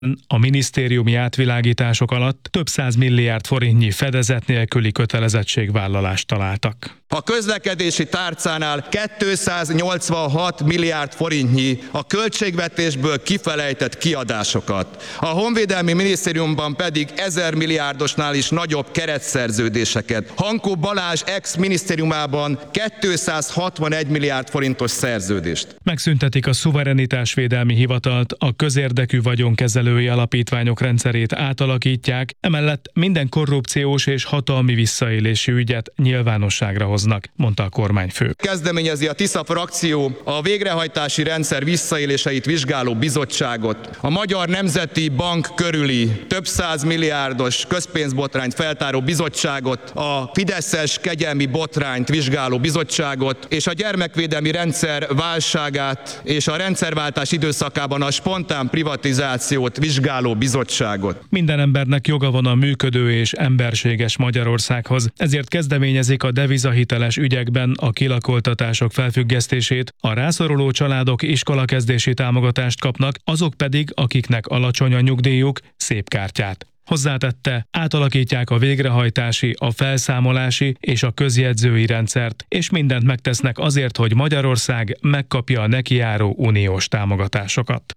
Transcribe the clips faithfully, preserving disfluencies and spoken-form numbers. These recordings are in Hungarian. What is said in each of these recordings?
A minisztériumi átvilágítások alatt több száz milliárd forintnyi fedezet nélküli kötelezettségvállalást találtak. A közlekedési tárcánál kétszáznyolcvanhat milliárd forintnyi a költségvetésből kifelejtett kiadásokat. A Honvédelmi Minisztériumban pedig ezer milliárdosnál is nagyobb keretszerződéseket. Hankó Balázs ex-minisztériumában kétszázhatvanegy milliárd forintos szerződést. Megszüntetik a szuverenitásvédelmi hivatalt, a közérdekű vagyonkezelői alapítványok rendszerét átalakítják, emellett minden korrupciós és hatalmi visszaélési ügyet nyilvánosságra hoznak, mondta a kormányfő. Kezdeményezi a Tisza frakció a végrehajtási rendszer visszaéléseit vizsgáló bizottságot, a Magyar Nemzeti Bank körüli több száz milliárdos közpénzbotrányt feltáró bizottságot, a fideszes kegyelmi botrányt vizsgáló bizottságot, és a gyermekvédelmi rendszer válságát és a rendszerváltás időszakában a spontán privatizációt vizsgáló bizottságot. Minden embernek joga van a működő és emberséges Magyarországhoz, ezért kezdeményezik a devizahiteles ügyekben a kilakoltatások felfüggesztését, a rászoruló családok iskolakezdési támogatást kapnak, azok pedig, akiknek alacsony a nyugdíjuk, szép kártyát. Hozzátette, átalakítják a végrehajtási, a felszámolási és a közjegyzői rendszert, és mindent megtesznek azért, hogy Magyarország megkapja a nekijáró uniós támogatásokat.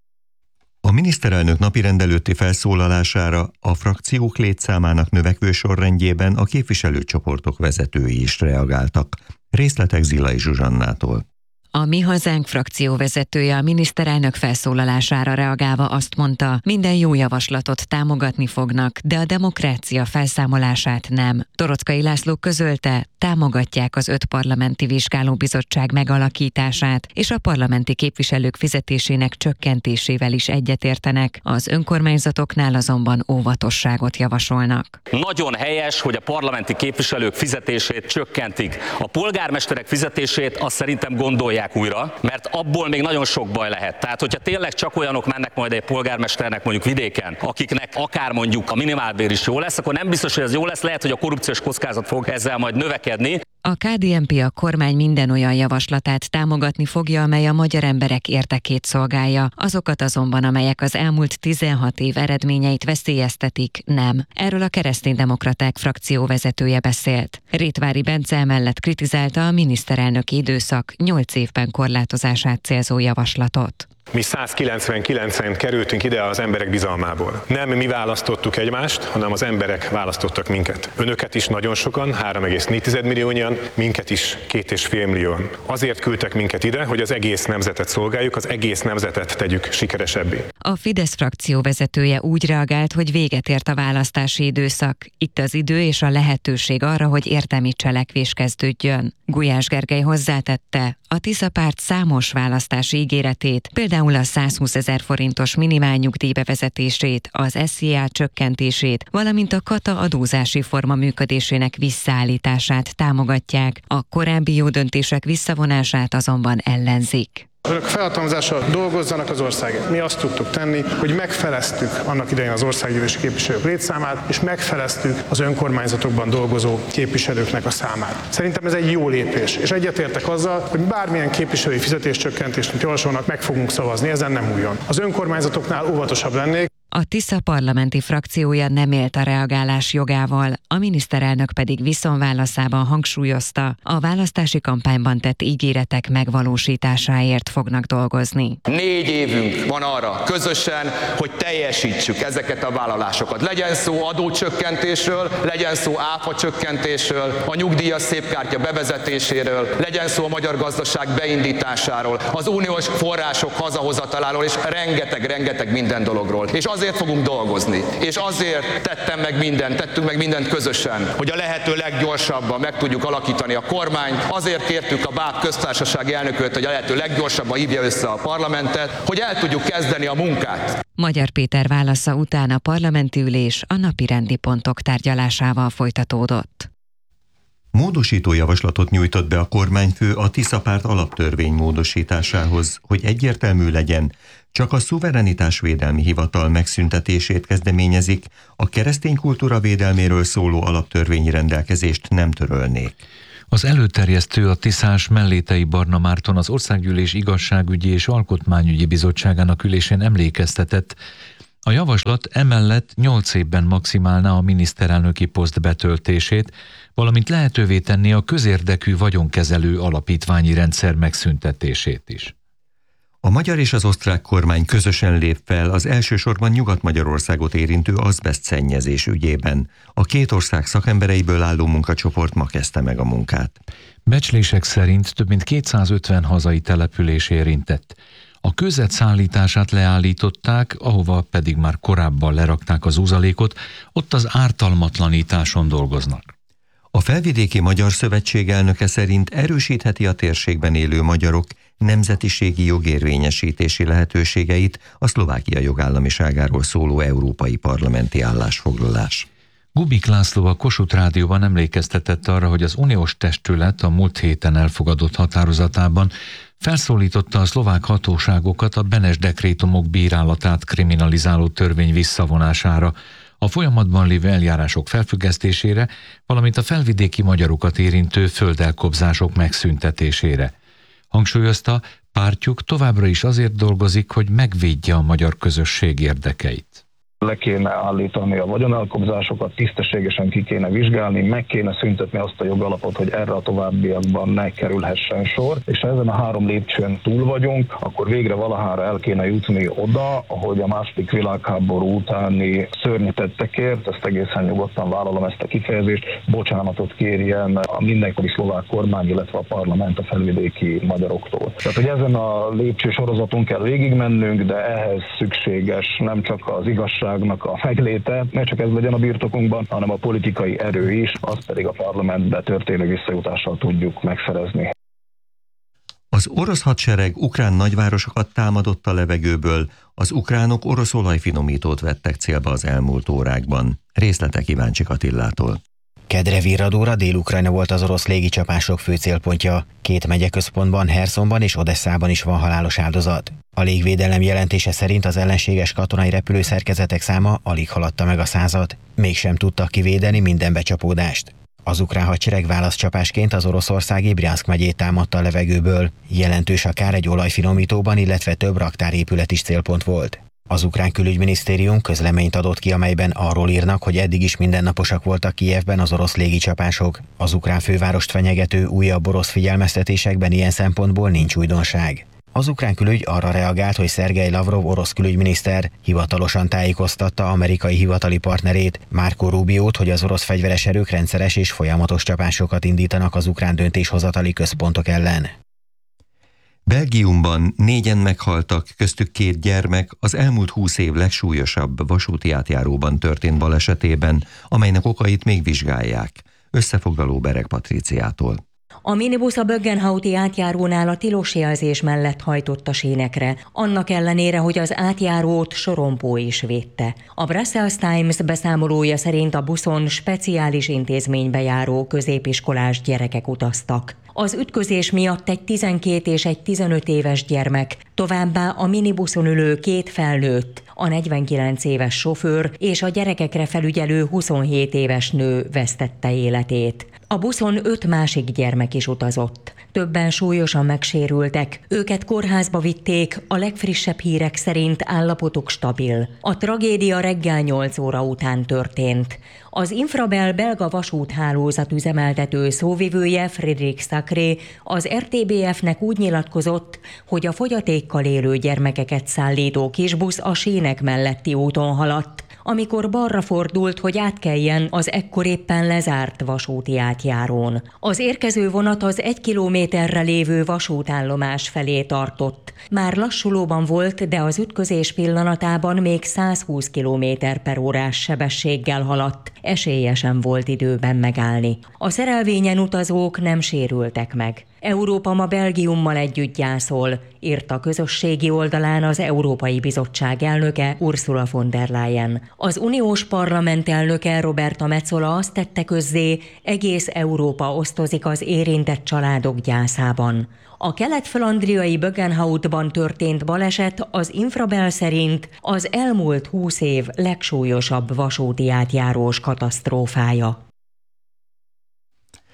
A miniszterelnök napirend előtti felszólalására a frakciók létszámának növekvő sorrendjében a képviselőcsoportok vezetői is reagáltak. Részletek Zilai Zsuzsannától. A Mi Hazánk frakció vezetője a miniszterelnök felszólalására reagálva azt mondta, minden jó javaslatot támogatni fognak, de a demokrácia felszámolását nem. Toroczkai László közölte, támogatják az öt parlamenti vizsgálóbizottság megalakítását, és a parlamenti képviselők fizetésének csökkentésével is egyetértenek, az önkormányzatoknál azonban óvatosságot javasolnak. Nagyon helyes, hogy a parlamenti képviselők fizetését csökkentik. A polgármesterek fizetését azt szerintem gondolják újra, mert abból még nagyon sok baj lehet. Tehát, hogyha tényleg csak olyanok mennek majd egy polgármesternek mondjuk vidéken, akiknek akár mondjuk a minimálbér is jó lesz, akkor nem biztos, hogy ez jó lesz, lehet, hogy a korrupciós kockázat fog ezzel majd növekedni. A ká dé en pé a kormány minden olyan javaslatát támogatni fogja, amely a magyar emberek érdekét szolgálja. Azokat azonban, amelyek az elmúlt tizenhat év eredményeit veszélyeztetik, nem. Erről a Kereszténydemokraták frakció vezetője beszélt. Rétvári Bence emellett kritizálta a miniszterelnöki időszak nyolc évben korlátozását célzó javaslatot. Mi százkilencvenkilencen kerültünk ide az emberek bizalmából. Nem mi választottuk egymást, hanem az emberek választottak minket. Önöket is nagyon sokan, három egész négy milliónyian, minket is két és fél millióan. Azért küldtek minket ide, hogy az egész nemzetet szolgáljuk, az egész nemzetet tegyük sikeresebbé. A Fidesz frakció vezetője úgy reagált, hogy véget ért a választási időszak. Itt az idő és a lehetőség arra, hogy érdemi cselekvés kezdődjön. Gulyás Gergely hozzátette, a Tisza párt számos választási ígéretét, például a százhúszezer forintos minimálnyugdíj bevezetését, az es zé á csökkentését, valamint a kata adózási forma működésének visszaállítását támogatják, a korábbi jó döntések visszavonását azonban ellenzik. Önök felhatalmazással dolgozzanak az országért. Mi azt tudtuk tenni, hogy megfeleztük annak idején az országgyűlési képviselők létszámát, és megfeleztük az önkormányzatokban dolgozó képviselőknek a számát. Szerintem ez egy jó lépés, és egyetértek azzal, hogy bármilyen képviselői fizetéscsökkentést javasolnak, meg fogunk szavazni, ezen nem újon. Az önkormányzatoknál óvatosabb lennék. A Tisza parlamenti frakciója nem élt a reagálás jogával, a miniszterelnök pedig viszonválaszában hangsúlyozta, a választási kampányban tett ígéretek megvalósításáért fognak dolgozni. Négy évünk van arra közösen, hogy teljesítsük ezeket a vállalásokat. Legyen szó adócsökkentésről, legyen szó áfacsökkentésről, a nyugdíjas szépkártya bevezetéséről, legyen szó a magyar gazdaság beindításáról, az uniós források hazahozataláról, és rengeteg-rengeteg minden dologról. És azért fogunk dolgozni, és azért tettem meg mindent, tettünk meg mindent közösen, hogy a lehető leggyorsabban meg tudjuk alakítani a kormányt. Azért kértük a báb köztársasági elnököt, hogy a lehető leggyorsabban hívja össze a parlamentet, hogy el tudjuk kezdeni a munkát. Magyar Péter válasza után a parlamenti ülés a napirendi pontok tárgyalásával folytatódott. Módosító javaslatot nyújtott be a kormányfő a Tisza párt alaptörvény módosításához, hogy egyértelmű legyen, csak a szuverenitásvédelmi hivatal megszüntetését kezdeményezik, a keresztény kultúra védelméről szóló alaptörvényi rendelkezést nem törölnék. Az előterjesztő, a tiszás Mellétei Barna Márton az Országgyűlés Igazságügyi és Alkotmányügyi Bizottságának ülésén emlékeztetett, A javaslat emellett nyolc évben maximálná a miniszterelnöki poszt betöltését, valamint lehetővé tenni a közérdekű vagyonkezelő alapítványi rendszer megszüntetését is. A magyar és az osztrák kormány közösen lép fel az elsősorban Nyugat-Magyarországot érintő azbesztszennyezés ügyében. A két ország szakembereiből álló munkacsoport ma kezdte meg a munkát. Becslések szerint több mint kétszázötven hazai település érintett. A kőzet szállítását leállították, ahova pedig már korábban lerakták az úzalékot, ott az ártalmatlanításon dolgoznak. A Felvidéki Magyar Szövetség elnöke szerint erősítheti a térségben élő magyarok nemzetiségi jogérvényesítési lehetőségeit a Szlovákia jogállamiságáról szóló európai parlamenti állásfoglalás. Gubik László a Kossuth Rádióban emlékeztetett arra, hogy az uniós testület a múlt héten elfogadott határozatában felszólította a szlovák hatóságokat a Benes dekrétumok bírálatát kriminalizáló törvény visszavonására, a folyamatban lévő eljárások felfüggesztésére, valamint a felvidéki magyarokat érintő földelkobzások megszüntetésére. Hangsúlyozta, pártjuk továbbra is azért dolgozik, hogy megvédje a magyar közösség érdekeit. Le kéne állítani a vagyonelkobzásokat, tisztességesen ki kéne vizsgálni, meg kéne szüntetni azt a jogalapot, hogy erre a továbbiakban ne kerülhessen sor, és ha ezen a három lépcsőn túl vagyunk, akkor végre valahára el kéne jutni oda, hogy a második világháború utáni szörnyetettekért, ezt egészen nyugodtan vállalom ezt a kifejezést, bocsánatot kérjen a mindenkori szlovák kormány, illetve a parlament a felvidéki magyaroktól. Tehát, hogy ezen a lépcső sorozaton kell végigmennünk, de ehhez szükséges nem csak az igazság, a megléte, ne csak ez legyen a birtokunkban, hanem a politikai erő is, azt pedig a parlamentbe történő visszajutással tudjuk megszerezni. Az orosz hadsereg ukrán nagyvárosokat támadott a levegőből, az ukránok orosz olajfinomítót vettek célba az elmúlt órákban. Részletek Iváncsik Attillától. Kedre virradóra Dél-Ukrajna volt az orosz légicsapások fő célpontja. Két megyeközpontban, Herszonban és Odesszában is van halálos áldozat. A légvédelem jelentése szerint az ellenséges katonai repülőszerkezetek száma alig haladta meg a százat. Mégsem tudtak kivédeni minden becsapódást. Az ukrán hadsereg válaszcsapásként az oroszországi Bryanszk megyét támadta a levegőből. Jelentős a kár egy olajfinomítóban, illetve több raktárépület is célpont volt. Az ukrán külügyminisztérium közleményt adott ki, amelyben arról írnak, hogy eddig is mindennaposak voltak Kijevben az orosz légicsapások. Az ukrán fővárost fenyegető újabb orosz figyelmeztetésekben ilyen szempontból nincs újdonság. Az ukrán külügy arra reagált, hogy Szergej Lavrov orosz külügyminiszter hivatalosan tájékoztatta amerikai hivatali partnerét, Marco Rubiót, hogy az orosz fegyveres erők rendszeres és folyamatos csapásokat indítanak az ukrán döntéshozatali központok ellen. Belgiumban négyen meghaltak, köztük két gyermek az elmúlt húsz év legsúlyosabb vasúti átjáróban történt balesetében, amelynek okait még vizsgálják. Összefoglaló Bereg Patriciától. A minibusz a Böggenhauti átjárónál a tilos jelzés mellett hajtott a sínekre, annak ellenére, hogy az átjárót sorompó is védte. A Brussels Times beszámolója szerint a buszon speciális intézménybe járó középiskolás gyerekek utaztak. Az ütközés miatt egy tizenkét és egy tizenöt éves gyermek, továbbá a minibuszon ülő két felnőtt, a negyvenkilenc éves sofőr és a gyerekekre felügyelő huszonhét éves nő vesztette életét. A buszon öt másik gyermek is utazott. Többen súlyosan megsérültek, őket kórházba vitték, a legfrissebb hírek szerint állapotuk stabil. A tragédia reggel nyolc óra után történt. Az Infrabel belga vasúthálózat üzemeltető szóvivője Frédéric Sacré az er té bé ef-nek úgy nyilatkozott, hogy a fogyatékkal élő gyermekeket szállító kisbusz a sínek melletti úton haladt, amikor balra fordult, hogy átkeljen az ekkor éppen lezárt vasúti átjárón. Az érkező vonat az egy kilométerre lévő vasútállomás felé tartott. Már lassulóban volt, de az ütközés pillanatában még százhúsz kilométer per órás sebességgel haladt. Esélyesen volt időben megállni. A szerelvényen utazók nem sérültek meg. Európa ma Belgiummal együtt gyászol, írta közösségi oldalán az Európai Bizottság elnöke Ursula von der Leyen. Az uniós parlament elnöke Roberta Metsola azt tette közzé, egész Európa osztozik az érintett családok gyászában. A kelet-flandriai Böggenhautban történt baleset az Infrabel szerint az elmúlt húsz év legsúlyosabb vasúti átjárós katasztrófája.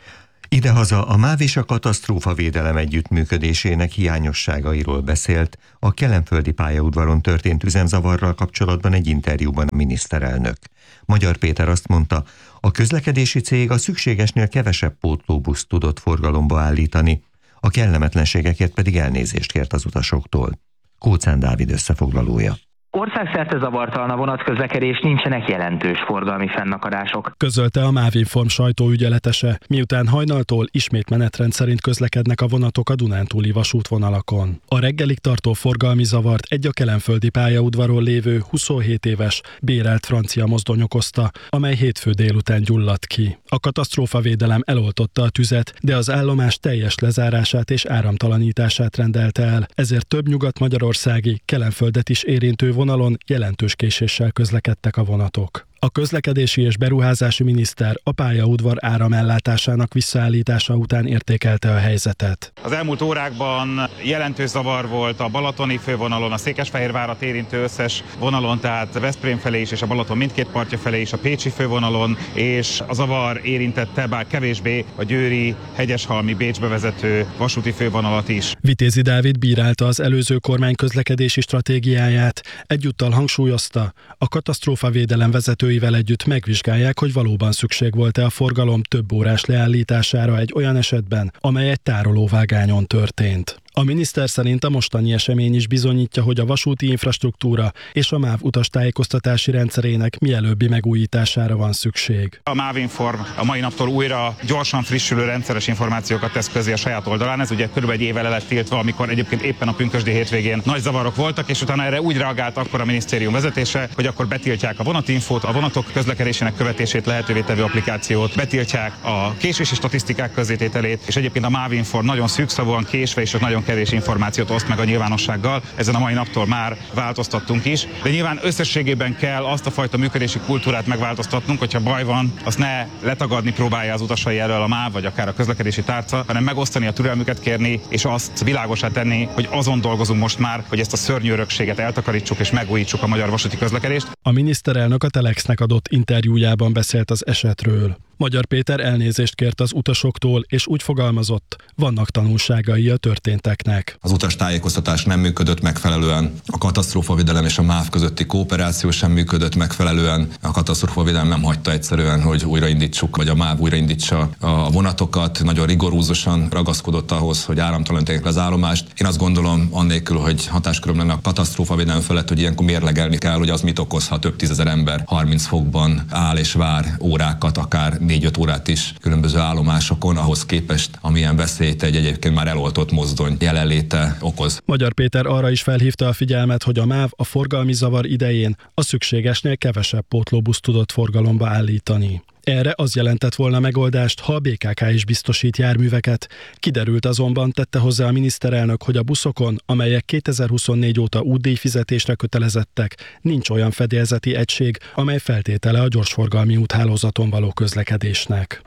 Idehaza a MÁV és a katasztrófavédelem együttműködésének hiányosságairól beszélt a kelenföldi pályaudvaron történt üzemzavarral kapcsolatban egy interjúban a miniszterelnök. Magyar Péter azt mondta, a közlekedési cég a szükségesnél kevesebb pótlóbuszt tudott forgalomba állítani, a kellemetlenségekért pedig elnézést kért az utasoktól. Kóczán Dávid összefoglalója. Országszerte zavartalan a vonatközlekedés, nincsenek jelentős forgalmi fennakadások. Közölte a MÁV-Inform sajtóügyeletese, miután hajnaltól ismét menetrend szerint közlekednek a vonatok a dunántúli vasútvonalakon. A reggelig tartó forgalmi zavart egy a kelenföldi pályaudvaron lévő huszonhét éves bérelt francia mozdony okozta, amely hétfő délután gyulladt ki. A katasztrófavédelem eloltotta a tüzet, de az állomás teljes lezárását és áramtalanítását rendelte el, ezért több nyugat-magyarországi, Kelenföldet is érintő vonalon jelentős késéssel közlekedtek a vonatok. A közlekedési és beruházási miniszter a pályaudvar áramellátásának visszaállítása után értékelte a helyzetet. Az elmúlt órákban jelentős zavar volt a balatoni fővonalon, a Székesfehérvárat érintő összes vonalon, tehát Veszprém felé is és a Balaton mindkét partja felé is, a pécsi fővonalon, és a zavar érintette, bár kevésbé a győri, hegyeshalmi, Bécsbe vezető vasúti fővonalat is. Vitézi Dávid bírálta az előző kormány közlekedési stratégiáját, egyúttal hangsúlyozta, a katasztrófavédelem vezető együtt megvizsgálják, hogy valóban szükség volt-e a forgalom több órás leállítására egy olyan esetben, amely egy tárolóvágányon történt. A miniszter szerint a mostani esemény is bizonyítja, hogy a vasúti infrastruktúra és a MÁV utastájékoztatási rendszerének mielőbbi megújítására van szükség. A MÁV-Inform a mai naptól újra gyorsan frissülő rendszeres információkat tesz közé a saját oldalán. Ez ugye körülbelül egy évvel el lett tiltva, amikor egyébként éppen a pünkösdi hétvégén nagy zavarok voltak, és utána erre úgy reagált akkor a minisztérium vezetése, hogy akkor betiltják a vonatinfót, a vonatok közlekedésének követését lehetővé tevő applikációt, betiltják a késési statisztikák közzétételét, és egyébként a MÁV-Inform nagyon szűkszavúan késve és nagyon kevés információt oszt meg a nyilvánossággal. Ezen a mai naptól már változtattunk is, de nyilván összességében kell azt a fajta működési kultúrát megváltoztatnunk, hogyha baj van, azt ne letagadni próbálja az utasai elől a MÁV, vagy akár a közlekedési tárca, hanem megosztani a türelmüket kérni, és azt világosá tenni, hogy azon dolgozunk most már, hogy ezt a szörnyű örökséget eltakarítsuk és megújítsuk a magyar vasúti közlekedést. A miniszterelnök a Telexnek adott interjújában beszélt az esetről. Magyar Péter elnézést kért az utasoktól, és úgy fogalmazott, vannak tanulságai a történteknek. Az utastájékoztatás nem működött megfelelően, a katasztrófavédelem és a MÁV közötti kooperáció sem működött megfelelően, a katasztrófavédelem nem hagyta egyszerűen, hogy újraindítsuk, vagy a MÁV újraindítsa a vonatokat, nagyon rigorózusan ragaszkodott ahhoz, hogy áramtalanítsák az állomást. Én azt gondolom, annélkül, hogy hatásköröm lenne a katasztrófavédelem felett, hogy ilyenkor mérlegelni kell, hogy az mit okozhat, több tízezer ember harminc fokban áll és vár órákat, akár négy-öt órát is különböző állomásokon, ahhoz képest, amilyen veszélyt egy egyébként már eloltott mozdony jelenléte okoz. Magyar Péter arra is felhívta a figyelmet, hogy a MÁV a forgalmi zavar idején a szükségesnél kevesebb pótlóbusz tudott forgalomba állítani. Erre az jelentett volna megoldást, ha a bé ká ká is biztosít járműveket. Kiderült azonban, tette hozzá a miniszterelnök, hogy a buszokon, amelyek kétezer-huszonnégy óta útdíjfizetésre kötelezettek, nincs olyan fedélzeti egység, amely feltétele a gyorsforgalmi úthálózaton való közlekedésnek.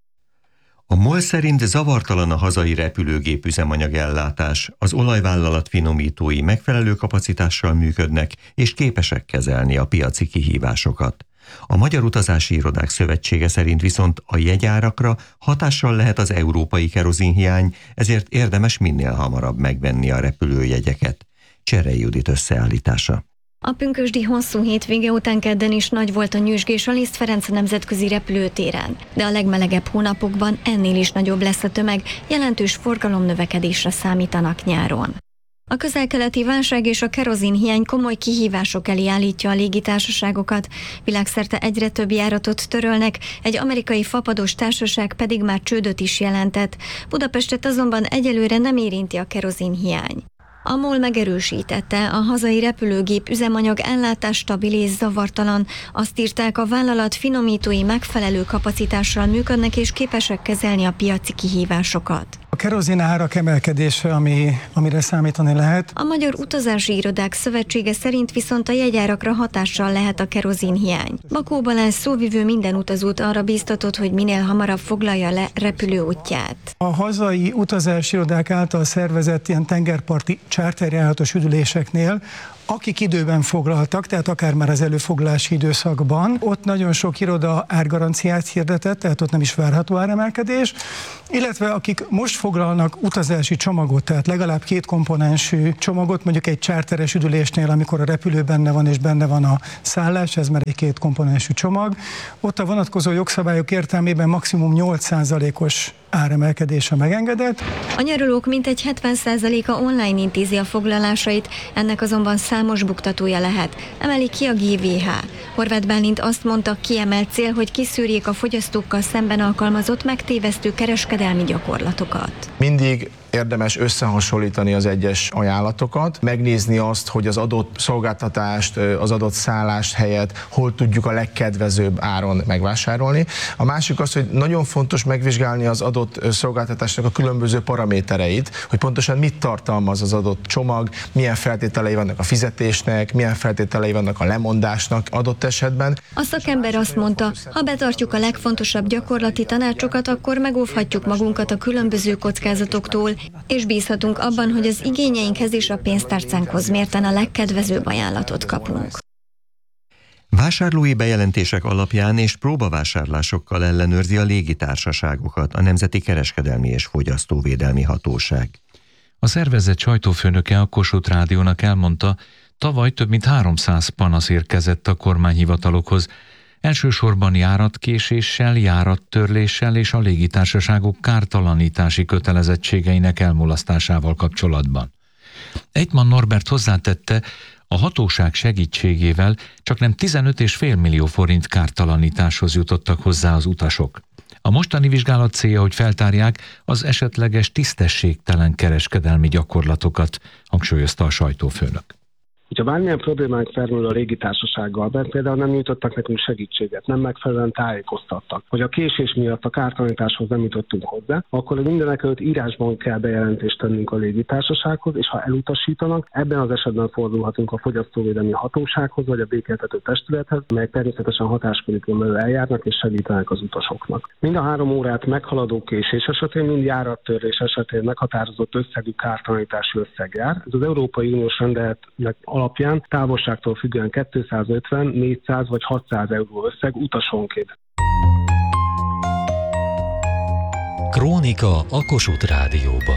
A MOL szerint zavartalan a hazai repülőgép üzemanyagellátás, az olajvállalat finomítói megfelelő kapacitással működnek és képesek kezelni a piaci kihívásokat. A Magyar Utazási Irodák Szövetsége szerint viszont a jegyárakra hatással lehet az európai kerozinhiány, ezért érdemes minél hamarabb megvenni a repülőjegyeket. Cserei Judit összeállítása. A pünkösdi hosszú hétvége után kedden is nagy volt a nyüzsgés a Liszt Ferenc nemzetközi repülőtéren, de a legmelegebb hónapokban ennél is nagyobb lesz a tömeg, jelentős forgalomnövekedésre számítanak nyáron. A közel-keleti válság és a kerozinhiány komoly kihívások elé állítja a légitársaságokat, világszerte egyre több járatot törölnek, egy amerikai fapados társaság pedig már csődöt is jelentett. Budapestet azonban egyelőre nem érinti a kerozinhiány. A MOL megerősítette, a hazai repülőgép üzemanyag ellátás stabil és zavartalan. Azt írták, a vállalat finomítói megfelelő kapacitással működnek és képesek kezelni a piaci kihívásokat. A kerozin árak emelkedése, ami, amire számítani lehet. A Magyar Utazási Irodák Szövetsége szerint viszont a jegyárakra hatással lehet a kerozinhiány. Bakó Balázs szóvivő minden utazót arra bíztatott, hogy minél hamarabb foglalja le repülőútját. A hazai utazási irodák által szervezett ilyen tengerparti charterjáratos üdüléseknél Akik időben foglaltak, tehát akár már az előfoglalási időszakban, ott nagyon sok iroda árgaranciát hirdetett, tehát ott nem is várható áremelkedés, illetve akik most foglalnak utazási csomagot, tehát legalább két komponensű csomagot, mondjuk egy charteres üdülésnél, amikor a repülő benne van és benne van a szállás, ez már egy két komponensű csomag, ott a vonatkozó jogszabályok értelmében maximum nyolc százalékos áremelkedése megengedett. A nyaralók mintegy hetven százaléka online intézi a foglalásait, ennek azonban számos buktatója lehet, emeli ki a gé vé há. Horváth Bálint azt mondta, kiemelt cél, hogy kiszűrjék a fogyasztókkal szemben alkalmazott megtévesztő kereskedelmi gyakorlatokat. Mindig érdemes összehasonlítani az egyes ajánlatokat, megnézni azt, hogy az adott szolgáltatást, az adott szállást helyett hol tudjuk a legkedvezőbb áron megvásárolni. A másik az, hogy nagyon fontos megvizsgálni az adott szolgáltatásnak a különböző paramétereit, hogy pontosan mit tartalmaz az adott csomag, milyen feltételei vannak a fizetésnek, milyen feltételei vannak a lemondásnak adott esetben. A szakember azt mondta, ha betartjuk a legfontosabb gyakorlati tanácsokat, akkor megóvhatjuk magunkat a különböző kockázatoktól, és bízhatunk abban, hogy az igényeinkhez és a pénztárcánkhoz mérten a legkedvezőbb ajánlatot kapunk. Vásárlói bejelentések alapján és próbavásárlásokkal ellenőrzi a légitársaságokat a Nemzeti Kereskedelmi és Fogyasztóvédelmi Hatóság. A szervezet sajtófőnöke a Kossuth Rádiónak elmondta, tavaly több mint háromszáz panasz érkezett a kormányhivatalokhoz, elsősorban járatkéséssel, járattörléssel és a légitársaságok kártalanítási kötelezettségeinek elmulasztásával kapcsolatban. Ejtman Norbert hozzátette, a hatóság segítségével csaknem tizenöt egész öt millió forint kártalanításhoz jutottak hozzá az utasok. A mostani vizsgálat célja, hogy feltárják az esetleges tisztességtelen kereskedelmi gyakorlatokat, hangsúlyozta a sajtófőnök. Hogyha bármilyen problémánk felmerül a légitársasággal, mert például nem nyújtottak nekünk segítséget, nem megfelelően tájékoztattak, hogy a késés miatt a kártalanításhoz nem jutottunk hozzá, akkor mindenekelőtt írásban kell bejelentést tennünk a légitársasághoz, és ha elutasítanak, ebben az esetben fordulhatunk a Fogyasztóvédelmi Hatósághoz, vagy a békéltető testülethez, melyek természetesen hatáskörükön belül eljárnak és segítenek az utasoknak. Mind a három órát meghaladó késés esetén, mind járattörlés esetén meghatározott összegű kártalanítási összeg jár. Ez az Európai Uniós rendeletnek alapján távolságtól függően kétszázötven, négyszáz vagy hatszáz euró összeg utasonként. Krónika a Kossuth Rádióban.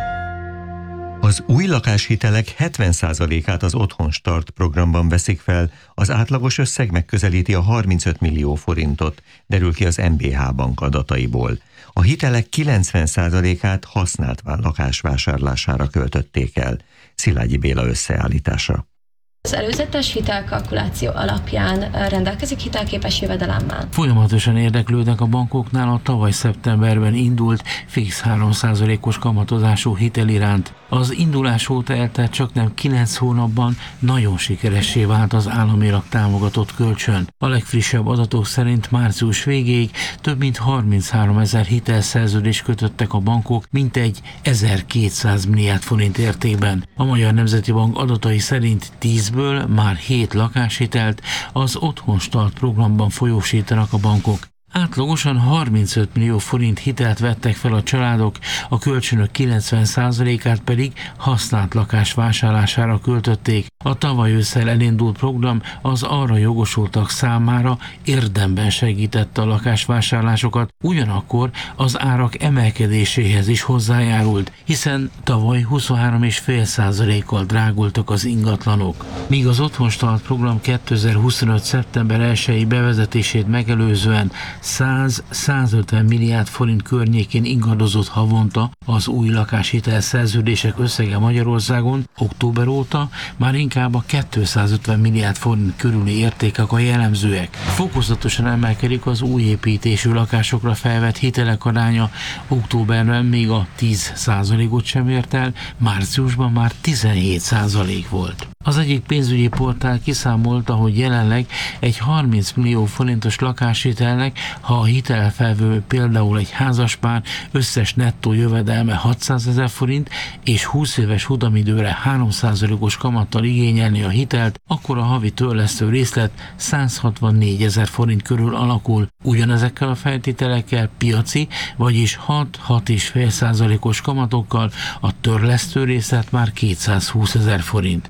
Az új lakáshitelek hetven százalékát az Otthon Start programban veszik fel, az átlagos összeg megközelíti a harmincöt millió forintot, derül ki az em bé há bank adataiból. A hitelek kilencven százalékát használt lakás vásárlására költötték el. Szilágyi Béla összeállítása. Az előzetes hitelkalkuláció alapján rendelkezik hitelképes jövedelemmel. Folyamatosan érdeklődnek a bankoknál a tavaly szeptemberben indult fix három százalékos kamatozású hitel iránt. Az indulás óta eltelt csaknem kilenc hónapban nagyon sikeressé vált az államilag támogatott kölcsön. A legfrissebb adatok szerint március végéig több mint harminchárom ezer hitelszerződést kötöttek a bankok, mintegy ezerkétszáz milliárd forint értékben. A Magyar Nemzeti Bank adatai szerint tízből már hét lakáshitelt az Otthon Start programban folyósítanak a bankok. Átlagosan harmincöt millió forint hitelt vettek fel a családok, a kölcsönök kilencven százalékát pedig használt lakás vásárlására költötték. A tavaly ősszel elindult program az arra jogosultak számára érdemben segítette a lakásvásárlásokat, ugyanakkor az árak emelkedéséhez is hozzájárult, hiszen tavaly huszonhárom egész öt százalékkal drágultak az ingatlanok. Míg az Otthon Start program kétezer-huszonöt. szeptember elsejei bevezetését megelőzően száz-százötven milliárd forint környékén ingadozott havonta az új lakáshitel szerződések összege Magyarországon, október óta már inkább a kétszázötven milliárd forint körüli értékek a jellemzőek. Fokozatosan emelkedik az új építésű lakásokra felvett hitelek aránya, októberben még a tíz százalékot sem ért el, márciusban már tizenhét százalék volt. Az egyik pénzügyi portál kiszámolta, hogy jelenleg egy harminc millió forintos lakáshitelnek, ha a hitelfelvevő például egy házaspár összes nettó jövedelme hatszázezer forint és húsz éves futamidőre három százalékos kamattal igényelni a hitelt, akkor a havi törlesztő részlet száz hatvannégy ezer forint körül alakul. Ugyanezekkel a feltételekkel piaci, vagyis hat-hat egész öt százalékos kamatokkal a törlesztő részlet már kétszázhúsz ezer forint. A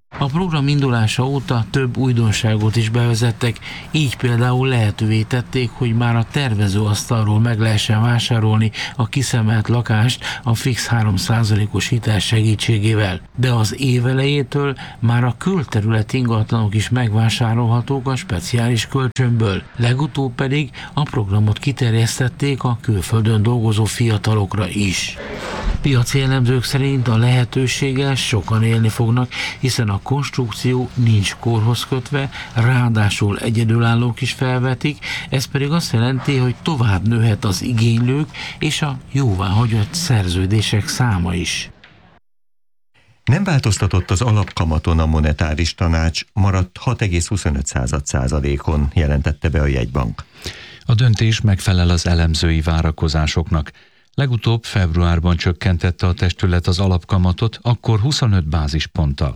program indulása óta több újdonságot is bevezettek, így például lehetővé tették, hogy már a tervezőasztalról meg lehessen vásárolni a kiszemelt lakást a fix három százalékos hitel segítségével. De az év elejétől már a külterület ingatlanok is megvásárolhatók a speciális kölcsönből. Legutóbb pedig a programot kiterjesztették a külföldön dolgozó fiatalokra is. Piaci elemzők szerint a lehetőséggel sokan élni fognak, hiszen a konstrukció nincs korhoz kötve, ráadásul egyedülállók is felvetik, ez pedig azt jelenti, hogy tovább nőhet az igénylők és a jóváhagyott szerződések száma is. Nem változtatott az alapkamaton a monetáris tanács, maradt hat egész huszonöt százalékon, jelentette be a jegybank. A döntés megfelel az elemzői várakozásoknak. Legutóbb februárban csökkentette a testület az alapkamatot, akkor huszonöt bázisponttal.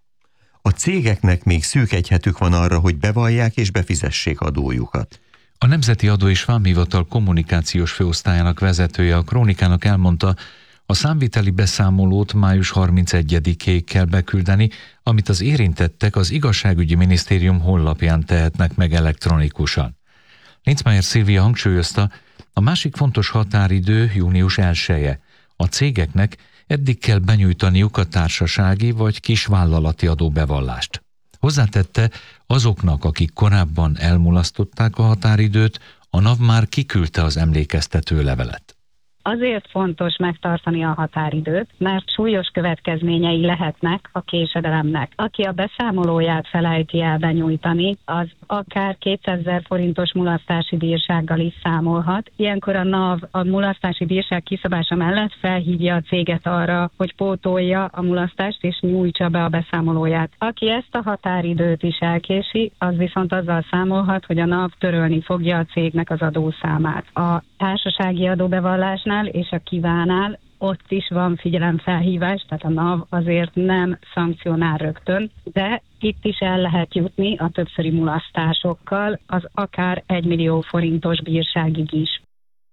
A cégeknek még szűk egy hetük van arra, hogy bevallják és befizessék adójukat. A Nemzeti Adó és Vámhivatal kommunikációs főosztályának vezetője a Krónikának elmondta, a számviteli beszámolót május harmincegyedikéig kell beküldeni, amit az érintettek az Igazságügyi Minisztérium honlapján tehetnek meg elektronikusan. Linzmeier Szilvia hangsúlyozta, a másik fontos határidő június elseje. A cégeknek eddig kell benyújtaniuk a társasági vagy kisvállalati adóbevallást. Hozzátette, azoknak, akik korábban elmulasztották a határidőt, a NAV már kiküldte az emlékeztető levelet. Azért fontos megtartani a határidőt, mert súlyos következményei lehetnek a késedelemnek. Aki a beszámolóját felejti el benyújtani, az akár kétszázezer forintos mulasztási bírsággal is számolhat. Ilyenkor a NAV a mulasztási bírság kiszabása mellett felhívja a céget arra, hogy pótolja a mulasztást és nyújtsa be a beszámolóját. Aki ezt a határidőt is elkési, az viszont azzal számolhat, hogy a NAV törölni fogja a cégnek az adószámát. A társasági adóbevallásnál és a kívánál ott is van figyelemfelhívás, tehát a NAV azért nem szankcionál rögtön, de itt is el lehet jutni a többszöri mulasztásokkal, az akár egy millió forintos bírságig is.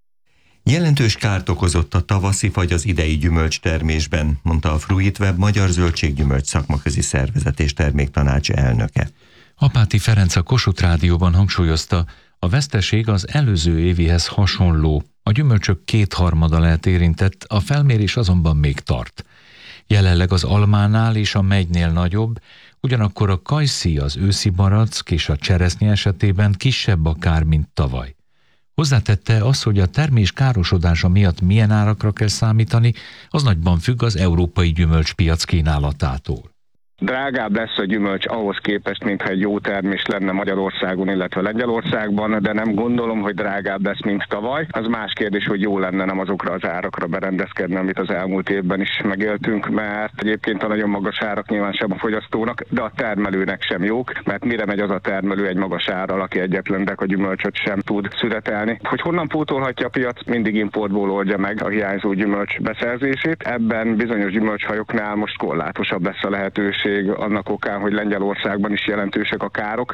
Jelentős kárt okozott a tavaszi fagy az idei gyümölcstermésben, mondta a Fruitweb Magyar Zöldséggyümölcs Szakmaközi Szervezet és Terméktanács elnöke. Apáti Ferenc a Kossuth Rádióban hangsúlyozta, a veszteség az előző évihez hasonló, a gyümölcsök kétharmada lehet érintett, a felmérés azonban még tart. Jelenleg az almánál és a megynél nagyobb, ugyanakkor a kajszi, az őszi barack és a cseresznye esetében kisebb a kár, mint tavaly. Hozzátette, az, hogy a termés károsodása miatt milyen árakra kell számítani, az nagyban függ az európai gyümölcspiac kínálatától. Drágább lesz a gyümölcs ahhoz képest, mintha egy jó termés lenne Magyarországon, illetve Lengyelországban, de nem gondolom, hogy drágább lesz, mint tavaly. Az más kérdés, hogy jó lenne nem azokra az árakra berendezkedni, amit az elmúlt évben is megéltünk, mert egyébként a nagyon magas árak nyilván sem a fogyasztónak, de a termelőnek sem jók, mert mire megy az a termelő egy magas árral, aki egyetlen deka gyümölcsöt sem tud születelni. Hogy honnan pótolhatja a piac, mindig importból oldja meg a hiányzó gyümölcs beszerzését. Ebben bizonyos gyümölcshajoknál most korlátosabb lesz a lehetőség, annak okán, hogy Lengyelországban is jelentősek a károk.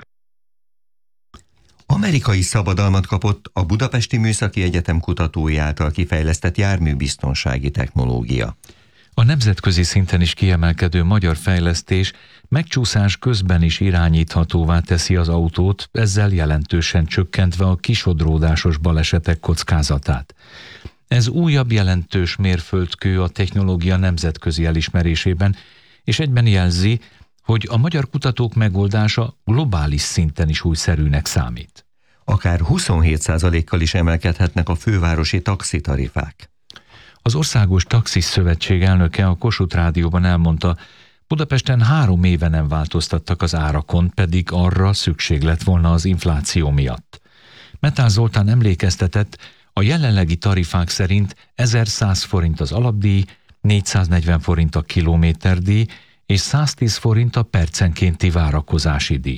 Amerikai szabadalmat kapott a Budapesti Műszaki Egyetem kutatói által kifejlesztett járműbiztonsági technológia. A nemzetközi szinten is kiemelkedő magyar fejlesztés megcsúszás közben is irányíthatóvá teszi az autót, ezzel jelentősen csökkentve a kisodródásos balesetek kockázatát. Ez újabb jelentős mérföldkő a technológia nemzetközi elismerésében, és egyben jelzi, hogy a magyar kutatók megoldása globális szinten is újszerűnek számít. Akár huszonhét százalékkal is emelkedhetnek a fővárosi taxitarifák. Az Országos Taxis Szövetség elnöke a Kossuth Rádióban elmondta, Budapesten három éve nem változtattak az árakon, pedig arra szükség lett volna az infláció miatt. Metál Zoltán emlékeztetett, a jelenlegi tarifák szerint ezerszáz forint az alapdíj, négyszáznegyven forint a kilométerdíj és száztíz forint a percenkénti várakozási díj.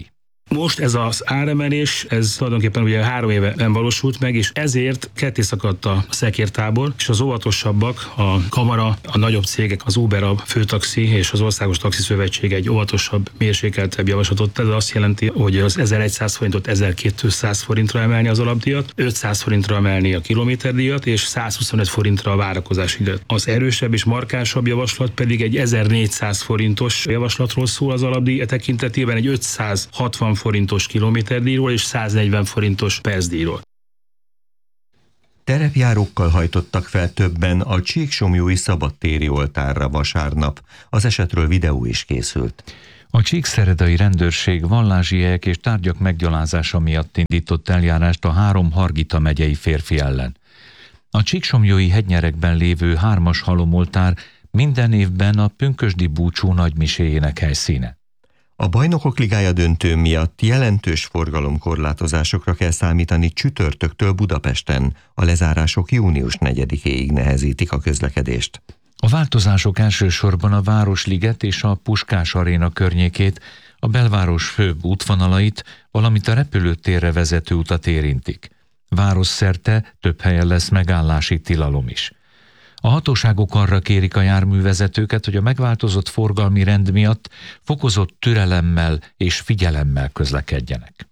Most ez az áremelés, ez tulajdonképpen ugye három éve nem valósult meg, és ezért ketté szakadt a szekértábor, és az óvatosabbak, a kamara, a nagyobb cégek, az Uber, a Főtaxi és az Országos Taxi Szövetség egy óvatosabb, mérsékeltebb javaslatot tett, ez azt jelenti, hogy az ezerszáz forintot ezerkétszáz forintra emelni az alapdíjat, ötszáz forintra emelni a kilométerdíjat, és százhuszonöt forintra a várakozási időt. Az erősebb és markánsabb javaslat pedig egy ezernégyszáz forintos javaslatról szól az alapdíj tekintetében, egy ötszázhatvan forintos kilométerdíjról és száznegyven forintos percdíjról. Terepjárókkal hajtottak fel többen a Csíksomlyói szabadtéri oltárra vasárnap. Az esetről videó is készült. A csíkszeredai rendőrség vallásiek és tárgyak meggyalázása miatt indított eljárást a három Hargita megyei férfi ellen. A Csíksomlyói hegynyerekben lévő hármas halomoltár minden évben a pünkösdi búcsú nagymiséjének helyszíne. A Bajnokok Ligája döntő miatt jelentős forgalomkorlátozásokra kell számítani csütörtöktől Budapesten. A lezárások június negyedikéig nehezítik a közlekedést. A változások elsősorban a Városliget és a Puskás Aréna környékét, a belváros főbb útvonalait, valamint a repülőtérre vezető utat érintik. Városszerte több helyen lesz megállási tilalom is. A hatóságok arra kérik a járművezetőket, hogy a megváltozott forgalmi rend miatt fokozott türelemmel és figyelemmel közlekedjenek.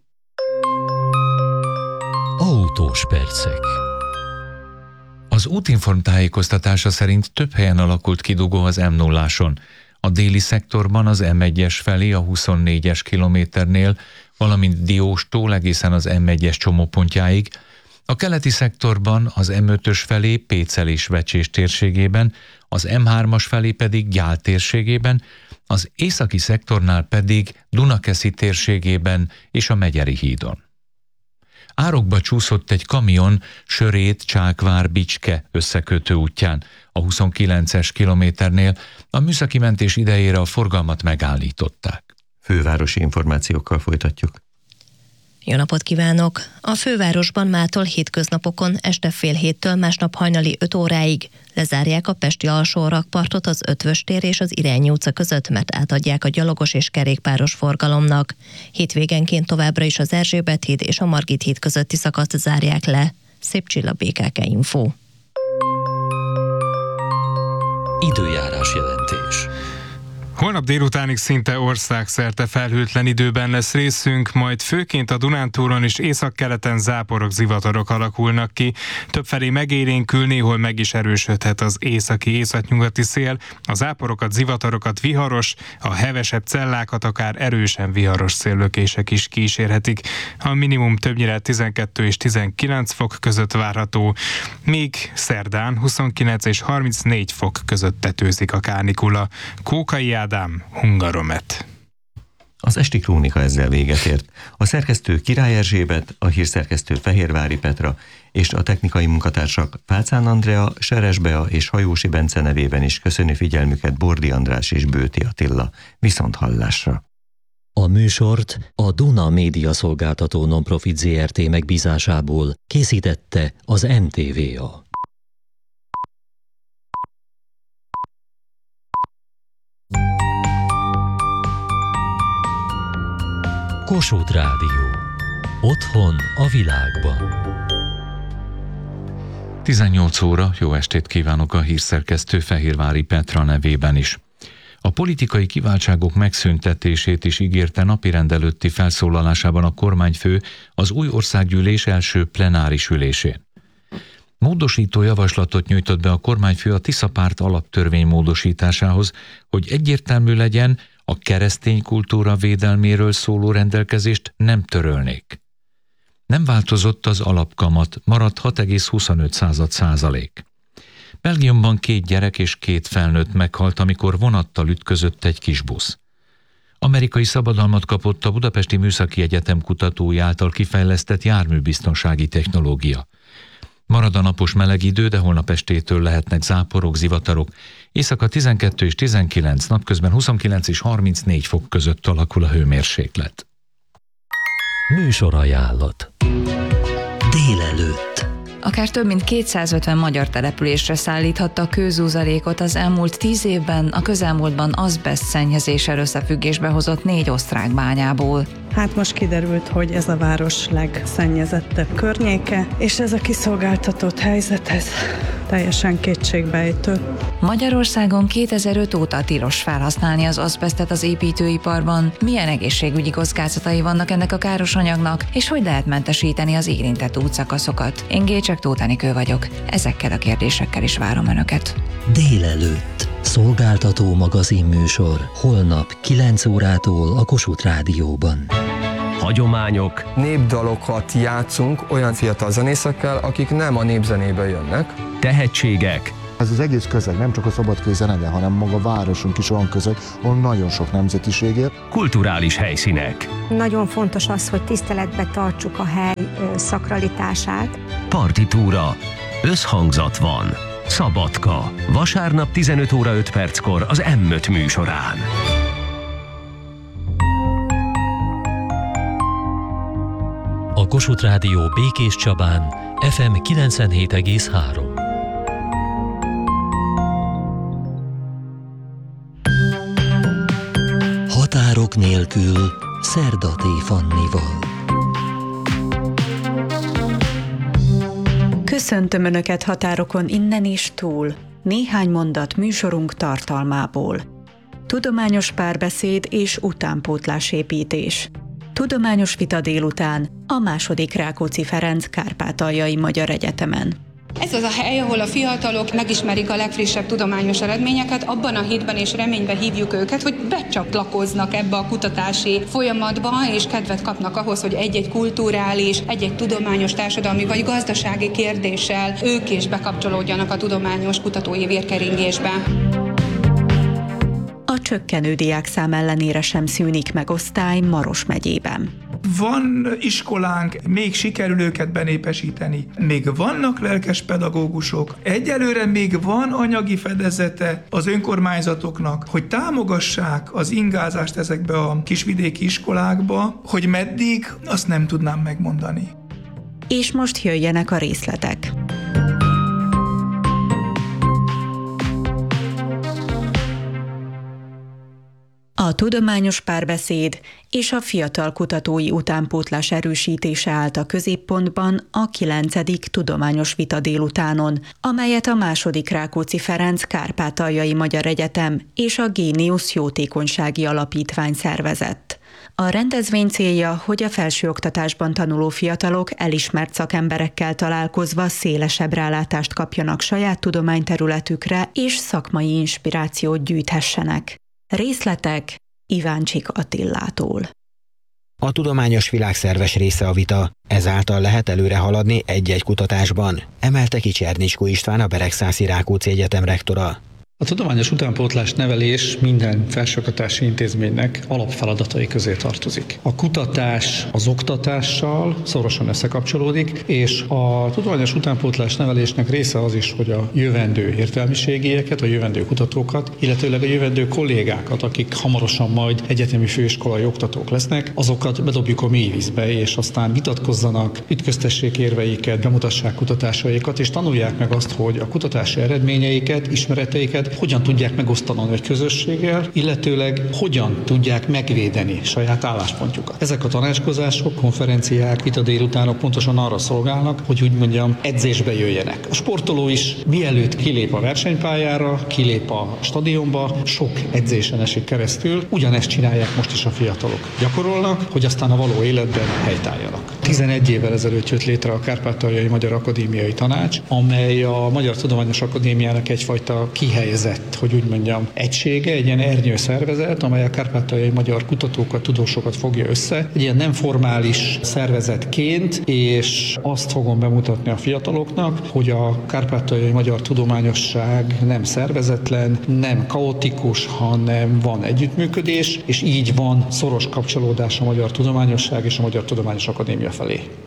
Autós percek. Az Útinform tájékoztatása szerint több helyen alakult kidugó az M nulláson. A déli szektorban az M egyes felé a huszonnégyes kilométernél, valamint Dióstól egészen az M egyes csomópontjáig, a keleti szektorban az M ötös felé Pécel és Vecsés térségében, az M hármas felé pedig Gyál térségében, az északi szektornál pedig Dunakeszi térségében és a Megyeri hídon. Árokba csúszott egy kamion Sörét, Csákvár, Bicske összekötő útján, a huszonkilences kilométernél. A műszaki mentés idejére a forgalmat megállították. Fővárosi információkkal folytatjuk. Jó napot kívánok! A fővárosban mától hétköznapokon este fél héttől másnap hajnali öt óráig lezárják a pesti alsó rakpartot az Ötvös tér és az Irányi utca között, mert átadják a gyalogos és kerékpáros forgalomnak. Hétvégenként továbbra is az Erzsébet híd és a Margit híd közötti szakaszt zárják le. Szép Csilla, bé ká ká Info. Időjárás jelentés. Holnap délutánig szinte országszerte felhőtlen időben lesz részünk, majd főként a Dunántúlon és északkeleten záporok, zivatarok alakulnak ki. Többfelé megélénkül, néhol meg is erősödhet az északi északnyugati szél. A záporokat, zivatarokat viharos, a hevesebb cellákat akár erősen viharos széllökések is kísérhetik. A minimum többnyire tizenkettő és tizenkilenc fok között várható, míg szerdán huszonkilenc és harmincnégy fok között tetőzik a kánikula. Kókai Ádám, Hungaromet. Az esti krónika ezzel véget ért. A szerkesztő Király Erzsébet, a hírszerkesztő Fehérvári Petra és a technikai munkatársak Pálcán Andrea, Seres Bea és Hajósi Bence nevében is köszöni figyelmüket Bordi András és Bőti Attila. Viszont hallásra! A műsort a Duna Média Szolgáltató Nonprofit zé er té megbízásából készítette az em té vé á. Kossuth Rádió. Otthon a világban. tizennyolc óra, jó estét kívánok a hírszerkesztő Fehérvári Petra nevében is. A politikai kiváltságok megszüntetését is ígérte napirend előtti felszólalásában a kormányfő az új országgyűlés első plenáris ülésén. Módosító javaslatot nyújtott be a kormányfő a Tisza párt alaptörvény módosításához, hogy egyértelmű legyen, a keresztény kultúra védelméről szóló rendelkezést nem törölnék. Nem változott az alapkamat, maradt hat egész huszonöt százalék. Belgiumban két gyerek és két felnőtt meghalt, amikor vonattal ütközött egy kis busz. Amerikai szabadalmat kapott a Budapesti Műszaki Egyetem kutatói által kifejlesztett járműbiztonsági technológia. Marad a napos meleg idő, de holnap estétől lehetnek záporok, zivatarok. Éjszaka tizenkettő és tizenkilenc, napközben huszonkilenc és harmincnégy fok között alakul a hőmérséklet. Műsorajánlat. Délelőtt. Akár több mint kétszázötven magyar településre szállíthatta kőzúzalékot az elmúlt tíz évben, a közelmúltban azbeszt szennyezéssel összefüggésbe hozott négy osztrák bányából. Hát most kiderült, hogy ez a város legszennyezettebb környéke, és ez a kiszolgáltatott helyzet, ez teljesen kétségbejtő. Magyarországon kétezer-öt óta tilos felhasználni az azbesztet az építőiparban. Milyen egészségügyi kockázatai vannak ennek a káros anyagnak, és hogy lehet mentesíteni az érintett útszakaszokat? Én Gécsek Tóth Enikő vagyok. Ezekkel a kérdésekkel is várom Önöket. Délelőtt. Szolgáltató magazinműsor. Holnap kilenc órától a Kossuth Rádióban. Hagyományok. Népdalokat játszunk olyan fiatal zenészekkel, akik nem a népzenébe jönnek. Tehetségek. Ez az egész közeg, nem csak a szabadkai zenege, hanem maga a városunk is olyan közeg, ahol nagyon sok nemzetiség él. Kulturális helyszínek. Nagyon fontos az, hogy tiszteletbe tartsuk a hely szakralitását. Partitúra. Összhangzat van. Szabadka. Vasárnap tizenöt óra öt perckor az em öt műsorán. A Kossuth Rádió Békés Csabán ef em kilencvenhét egész három. Határok nélkül Szerdaté Fannival. Köszöntöm Önöket határokon innen és túl. Néhány mondat műsorunk tartalmából. Tudományos párbeszéd és utánpótlásépítés. Tudományos vita délután a második Rákóczi Ferenc Kárpátaljai Magyar Egyetemen. Ez az a hely, ahol a fiatalok megismerik a legfrissebb tudományos eredményeket, abban a hitben és reményben hívjuk őket, hogy becsatlakoznak ebbe a kutatási folyamatba, és kedvet kapnak ahhoz, hogy egy-egy kulturális, egy-egy tudományos, társadalmi vagy gazdasági kérdéssel ők is bekapcsolódjanak a tudományos kutatói vérkeringésbe. A csökkenő diákszám ellenére sem szűnik meg osztály Maros megyében. Van iskolánk, még sikerül őket benépesíteni. Még vannak lelkes pedagógusok. Egyelőre még van anyagi fedezete az önkormányzatoknak, hogy támogassák az ingázást ezekbe a kisvidéki iskolákba, hogy meddig, azt nem tudnám megmondani. És most jöjjenek a részletek. A tudományos párbeszéd és a fiatal kutatói utánpótlás erősítése állt a középpontban a kilencedik tudományos vita délutánon, amelyet a második Rákóczi Ferenc Kárpátaljai Magyar Egyetem és a Géniusz Jótékonysági Alapítvány szervezett. A rendezvény célja, hogy a felsőoktatásban tanuló fiatalok elismert szakemberekkel találkozva szélesebb rálátást kapjanak saját tudományterületükre és szakmai inspirációt gyűjthessenek. Részletek Iváncsik Attillától. A tudományos világ szerves része a vita, ezáltal lehet előre haladni egy-egy kutatásban, emelte ki Csernicskó István, a Beregszászi Rákóczi Egyetem rektora. A tudományos utánpótlás nevelés minden felsőoktatási intézménynek alapfeladatai közé tartozik. A kutatás az oktatással szorosan összekapcsolódik, és a tudományos utánpótlás nevelésnek része az is, hogy a jövendő értelmiségieket, a jövendő kutatókat, illetőleg a jövendő kollégákat, akik hamarosan majd egyetemi főiskolai oktatók lesznek, azokat bedobjuk a mélyvízbe, és aztán vitatkozzanak, ütköztessék érveiket, bemutassák kutatásaikat, és tanulják meg azt, hogy a kutatási eredményeiket, ismereteiket hogyan tudják megosztani egy közösséggel, illetőleg hogyan tudják megvédeni saját álláspontjukat. Ezek a tanácskozások, konferenciák, vita délutánok pontosan arra szolgálnak, hogy úgy mondjam, edzésbe jöjjenek. A sportoló is mielőtt kilép a versenypályára, kilép a stadionba, sok edzésen esik keresztül, ugyanezt csinálják most is a fiatalok. Gyakorolnak, hogy aztán a való életben helytálljanak. tizenegy évvel ezelőtt jött létre a Kárpátaljai Magyar Akadémiai Tanács, amely a Magyar Tudományos Akadémiának egyfajta kihelyezett, hogy úgy mondjam, egysége, egy ilyen ernyő szervezet, amely a kárpátaljai magyar kutatókat, tudósokat fogja össze, egy ilyen nem formális szervezetként, és azt fogom bemutatni a fiataloknak, hogy a kárpátaljai magyar tudományosság nem szervezetlen, nem kaotikus, hanem van együttműködés, és így van szoros kapcsolódás a magyar tudományosság és a Magyar Tudományos Akadémia felé. A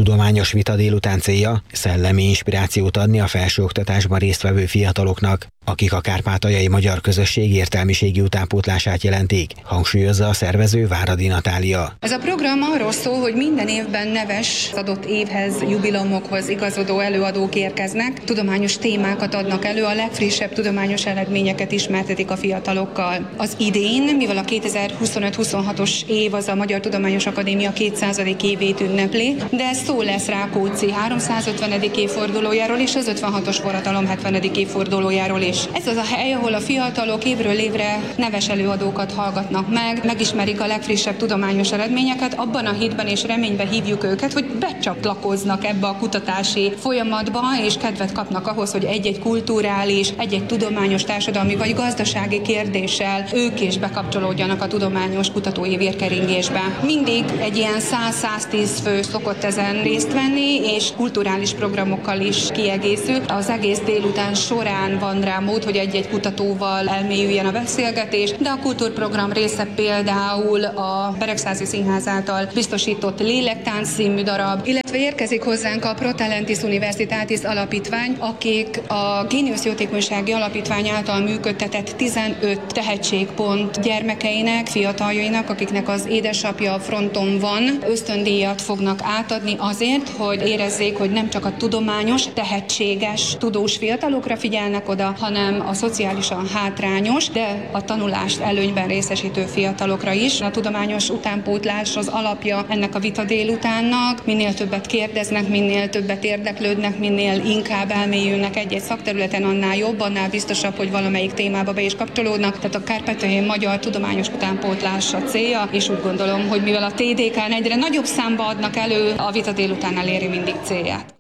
tudományos vita délután célja szellemi inspirációt adni a felsőoktatásban résztvevő fiataloknak, akik a kárpátaljai magyar közösség értelmiségi utánpótlását jelentik, hangsúlyozza a szervező Váradi Natália. Ez a program arról szól, hogy minden évben neves adott évhez, jubileumokhoz igazodó előadók érkeznek, tudományos témákat adnak elő, a legfrissebb tudományos eredményeket ismertetik a fiatalokkal. Az idén, mivel a kétezer-huszonöt-huszonhatos év az a Magyar Tudományos Akadémia kétszázadik évét ünnepli, de szó lesz Rákóczi háromszázötvenedik évfordulójáról és az ötvenhatos forradalom hetvenedik évfordulójáról is. Ez az a hely, ahol a fiatalok évről évre neves előadókat hallgatnak meg, megismerik a legfrissebb tudományos eredményeket, abban a hitben és reményben hívjuk őket, hogy becsatlakoznak ebbe a kutatási folyamatba, és kedvet kapnak ahhoz, hogy egy-egy kulturális, egy-egy tudományos, társadalmi vagy gazdasági kérdéssel ők is bekapcsolódjanak a tudományos kutatói vérkeringésbe. Mindig egy ilyen száz-száztíz fő szokott ezen részt venni, és kulturális programokkal is kiegészül. Az egész délután során van rá mód, hogy egy-egy kutatóval elmélyüljen a beszélgetés, de a kultúrprogram része például a Beregszázi Színház által biztosított Lélektánc című darab, illetve érkezik hozzánk a Pro Talentis Universitatis Alapítvány, akik a Géniusz Jótékonysági Alapítvány által működtetett tizenöt tehetségpont gyermekeinek, fiataljainak, akiknek az édesapja fronton van, ösztöndíjat fognak átadni azért, hogy érezzék, hogy nem csak a tudományos, tehetséges, tudós fiatalokra figyelnek oda, hanem a szociálisan hátrányos, de a tanulást előnyben részesítő fiatalokra is. A tudományos utánpótlás az alapja ennek a vita délutánnak. Minél többet kérdeznek, minél többet érdeklődnek, minél inkább elmélyülnek egy-egy szakterületen, annál jobb, annál biztosabb, hogy valamelyik témába be is kapcsolódnak. Tehát a kárpátaljai magyar tudományos utánpótlás a célja, és úgy gondolom, hogy mivel a té dé ká-n egyre nagyobb számba adnak elő, a vita délután eléri mindig célját.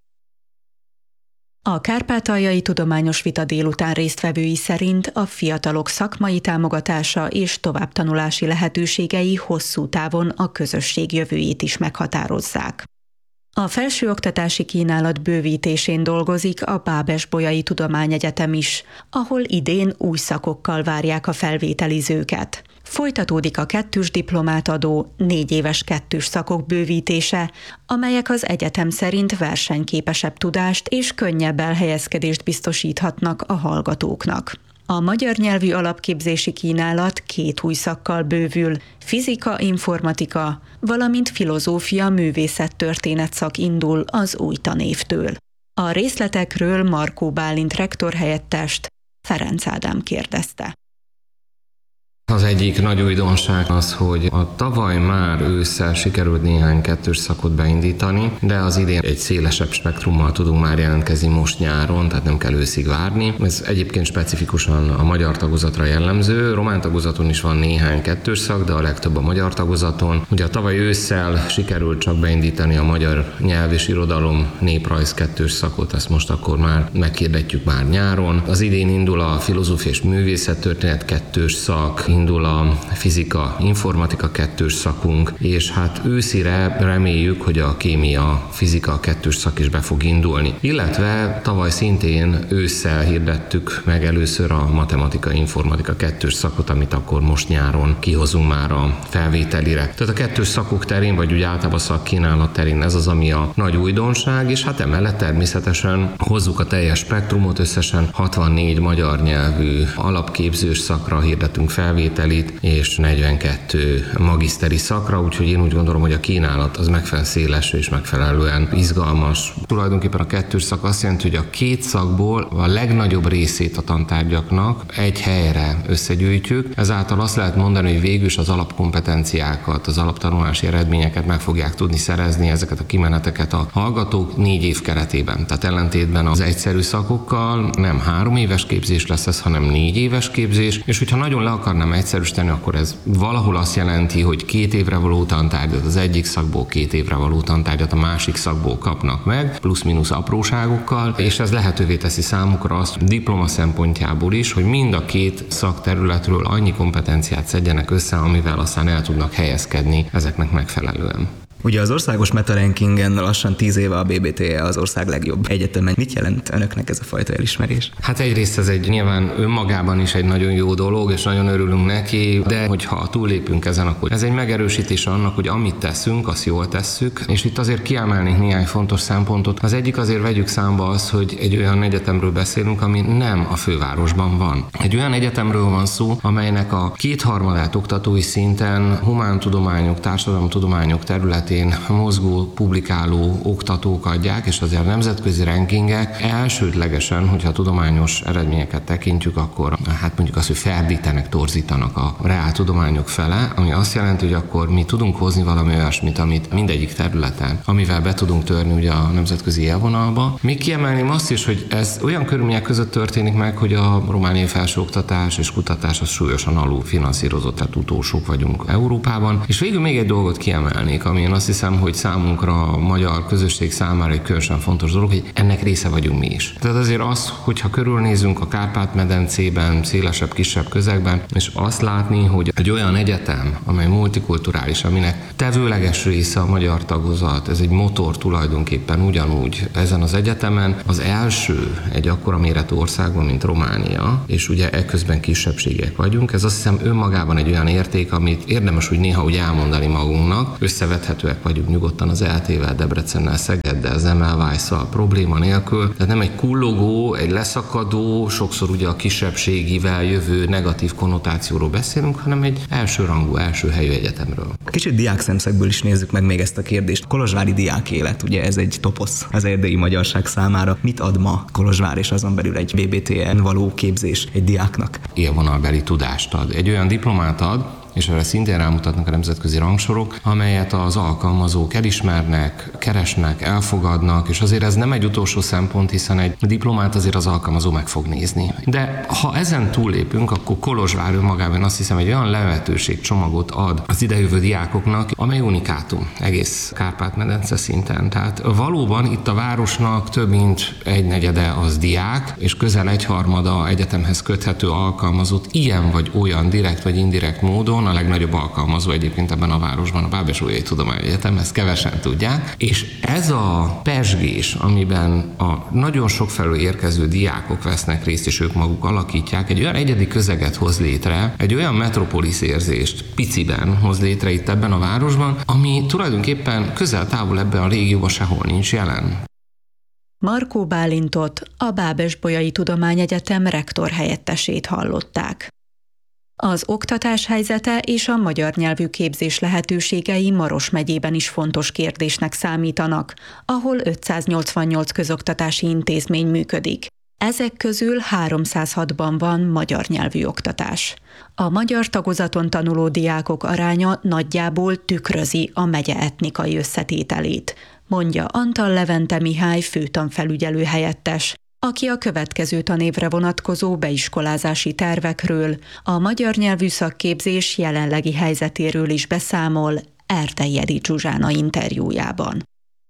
A kárpátaljai tudományos vita délután résztvevői szerint a fiatalok szakmai támogatása és továbbtanulási lehetőségei hosszú távon a közösség jövőjét is meghatározzák. A felsőoktatási kínálat bővítésén dolgozik a Bábes-Bolyai Tudományegyetem is, ahol idén új szakokkal várják a felvételizőket. Folytatódik a kettős diplomát adó, négy éves kettős szakok bővítése, amelyek az egyetem szerint versenyképesebb tudást és könnyebb elhelyezkedést biztosíthatnak a hallgatóknak. A magyar nyelvű alapképzési kínálat két új szakkal bővül, fizika, informatika, valamint filozófia, művészettörténet szak indul az új tanévtől. A részletekről Markó Bálint rektorhelyettest Ferenc Ádám kérdezte. Az egyik nagy újdonság az, hogy a tavaly már ősszel sikerült néhány kettős szakot beindítani, de az idén egy szélesebb spektrummal tudunk már jelentkezni most nyáron, tehát nem kell őszig várni. Ez egyébként specifikusan a magyar tagozatra jellemző. Román tagozaton is van néhány kettős szak, de a legtöbb a magyar tagozaton. Ugye a tavaly ősszel sikerült csak beindítani a magyar nyelv és irodalom néprajz kettős szakot, ezt most akkor már meghirdetjük már nyáron. Az idén indul a filozófia és művészettörténet kettős szak, indul a fizika, informatika kettős szakunk, és hát őszire reméljük, hogy a kémia, fizika kettős szak is be fog indulni. Illetve tavaly szintén ősszel hirdettük meg először a matematika, informatika kettős szakot, amit akkor most nyáron kihozunk már a felvételire. Tehát a kettős szakok terén, vagy úgy általában szakkínálat terén ez az, ami a nagy újdonság, és hát emellett természetesen hozzuk a teljes spektrumot, összesen hatvannégy magyar nyelvű alapképzős szakra hirdetünk felvételit, és negyvenkettő magiszteri szakra, úgyhogy én úgy gondolom, hogy a kínálat az megfelelően széles és megfelelően izgalmas. Tulajdonképpen a kettős szak azt jelenti, hogy a két szakból a legnagyobb részét a tantárgyaknak egy helyre összegyűjtjük. Ezáltal azt lehet mondani, hogy végül is az alapkompetenciákat, az alaptanulási eredményeket meg fogják tudni szerezni, ezeket a kimeneteket a hallgatók négy év keretében. Tehát ellentétben az egyszerű szakokkal nem három éves képzés lesz ez, hanem négy éves képzés, és hogyha nagyon le akarnám egyszerűsíteni, akkor ez valahol azt jelenti, hogy két évre való tantárgyat az egyik szakból, két évre való tantárgyat a másik szakból kapnak meg, plusz-minusz apróságokkal, és ez lehetővé teszi számukra azt diploma szempontjából is, hogy mind a két szakterületről annyi kompetenciát szedjenek össze, amivel aztán el tudnak helyezkedni ezeknek megfelelően. Ugye az országos meta-rankingen lassan tíz éve a bé bé té e az ország legjobb egyetemen. Mit jelent önöknek ez a fajta elismerés? Hát egyrészt ez egy nyilván önmagában is egy nagyon jó dolog, és nagyon örülünk neki, de hogyha túllépünk ezen, akkor ez egy megerősítés annak, hogy amit teszünk, azt jól tesszük, és itt azért kiemelnék néhány fontos szempontot. Az egyik azért vegyük számba az, hogy egy olyan egyetemről beszélünk, ami nem a fővárosban van. Egy olyan egyetemről van szó, amelynek a kétharmadát oktatói szinten humántudományok, társadalomtudományok területén mozgó, publikáló oktatók adják, és azért a nemzetközi rankingek elsődlegesen, hogyha tudományos eredményeket tekintjük, akkor hát mondjuk azt, hogy ferdítenek, torzítanak a reáltudományok fele, ami azt jelenti, hogy akkor mi tudunk hozni valami olyasmit, amit mindegyik területen, amivel be tudunk törni ugye a nemzetközi élvonalba. Még kiemelném azt is, hogy ez olyan körülmények között történik meg, hogy a romániai felsőoktatás és kutatás az súlyosan alul finanszírozott, tehát utolsók vagyunk Európában. És végül még egy dolgot kiemelnék, ami én azt hiszem, hogy számunkra, a magyar közösség számára egy különösen fontos dolog, hogy ennek része vagyunk mi is. Tehát azért az, hogyha körülnézünk a Kárpát-medencében, szélesebb, kisebb közegben, és azt látni, hogy egy olyan egyetem, amely multikulturális, aminek tevőleges része a magyar tagozat, ez egy motor tulajdonképpen ugyanúgy ezen az egyetemen, az első egy akkora méretű országban, mint Románia, és ugye ekközben kisebbségek vagyunk, ez azt hiszem önmagában egy olyan érték, amit érdemes úgy néha úgy elmondani magunknak, összevethetőek vagyunk nyugodtan az é el té-vel, Debrecennel, Szegeddel, Semmelweis-szal probléma nélkül, tehát nem egy kullogó, egy leszakadó, sokszor ugye a kisebbségivel jövő negatív konnotációról beszélünk, hanem egy elsőrangú, első helyű egyetemről. Kicsit diák szemszögből is nézzük meg még ezt a kérdést. Kolozsvári diák élet, ugye ez egy toposz az erdélyi magyarság számára. Mit ad ma Kolozsvár és azon belül egy bé bé té en való képzés egy diáknak? Élvonalbeli tudást ad. Egy olyan diplomát ad, és erre szintén rámutatnak a nemzetközi rangsorok, amelyet az alkalmazók elismernek, keresnek, elfogadnak, és azért ez nem egy utolsó szempont, hiszen egy diplomát azért az alkalmazó meg fog nézni. De ha ezen túllépünk, akkor Kolozsvár önmagában azt hiszem egy olyan lehetőségcsomagot ad az idejövő diákoknak, amely unikátum egész Kárpát-medence szinten. Tehát valóban itt a városnak több mint egy negyede az diák, és közel egyharmada egyetemhez köthető alkalmazott ilyen vagy olyan direkt vagy indirekt módon. A legnagyobb alkalmazó egyébként ebben a városban a Bábes-Bolyai Tudományegyetem, ezt kevesen tudják, és ez a pezsgés, amiben a nagyon sokfelől érkező diákok vesznek részt, és ők maguk alakítják, egy olyan egyedi közeget hoz létre, egy olyan metropolisz érzést piciben hoz létre itt ebben a városban, ami tulajdonképpen közel-távol ebben a régióban sehol nincs jelen. Markó Bálintot, a Bábes-Bolyai Tudományegyetem rektor helyettesét hallották. Az oktatás helyzete és a magyar nyelvű képzés lehetőségei Maros megyében is fontos kérdésnek számítanak, ahol ötszáznyolcvannyolc közoktatási intézmény működik. Ezek közül háromszázhatban van magyar nyelvű oktatás. A magyar tagozaton tanuló diákok aránya nagyjából tükrözi a megye etnikai összetételét, mondja Antal Levente Mihály főtanfelügyelő helyettes, aki a következő tanévre vonatkozó beiskolázási tervekről, a magyar nyelvű szakképzés jelenlegi helyzetéről is beszámol Erdei Zsuzsána interjújában.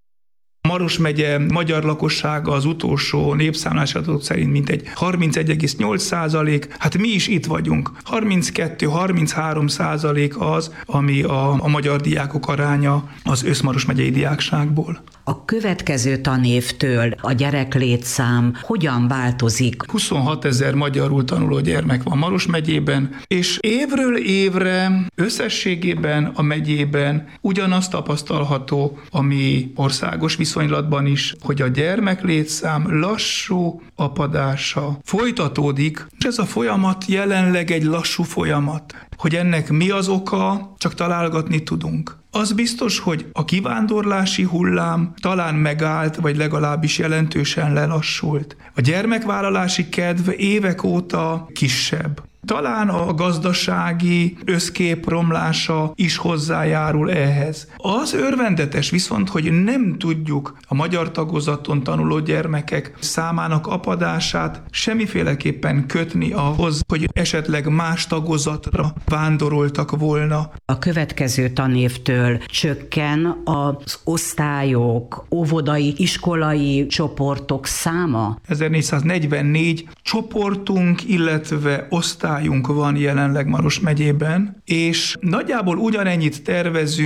Maros megye magyar lakossága az utolsó népszámlás adatok szerint mintegy harmincegy egész nyolc százalék, hát mi is itt vagyunk. harminckettő-harminchárom százalék az, ami a, a magyar diákok aránya az összmaros megyei diákságból. A következő tanévtől a gyereklétszám hogyan változik? huszonhat ezer magyarul tanuló gyermek van Maros megyében, és évről évre összességében a megyében ugyanaz tapasztalható, ami országos viszonylatban is, hogy a gyermeklétszám lassú apadása folytatódik, és ez a folyamat jelenleg egy lassú folyamat. Hogy ennek mi az oka, csak találgatni tudunk. Az biztos, hogy a kivándorlási hullám talán megállt, vagy legalábbis jelentősen lelassult. A gyermekvállalási kedv évek óta kisebb. Talán a gazdasági összkép romlása is hozzájárul ehhez. Az örvendetes viszont, hogy nem tudjuk a magyar tagozaton tanuló gyermekek számának apadását semmiféleképpen kötni ahhoz, hogy esetleg más tagozatra vándoroltak volna. A következő tanévtől csökken az osztályok, óvodai, iskolai csoportok száma? ezernégyszáznegyvennégy csoportunk, illetve osztályunk van jelenleg Maros megyében, és nagyjából ugyanennyit tervezünk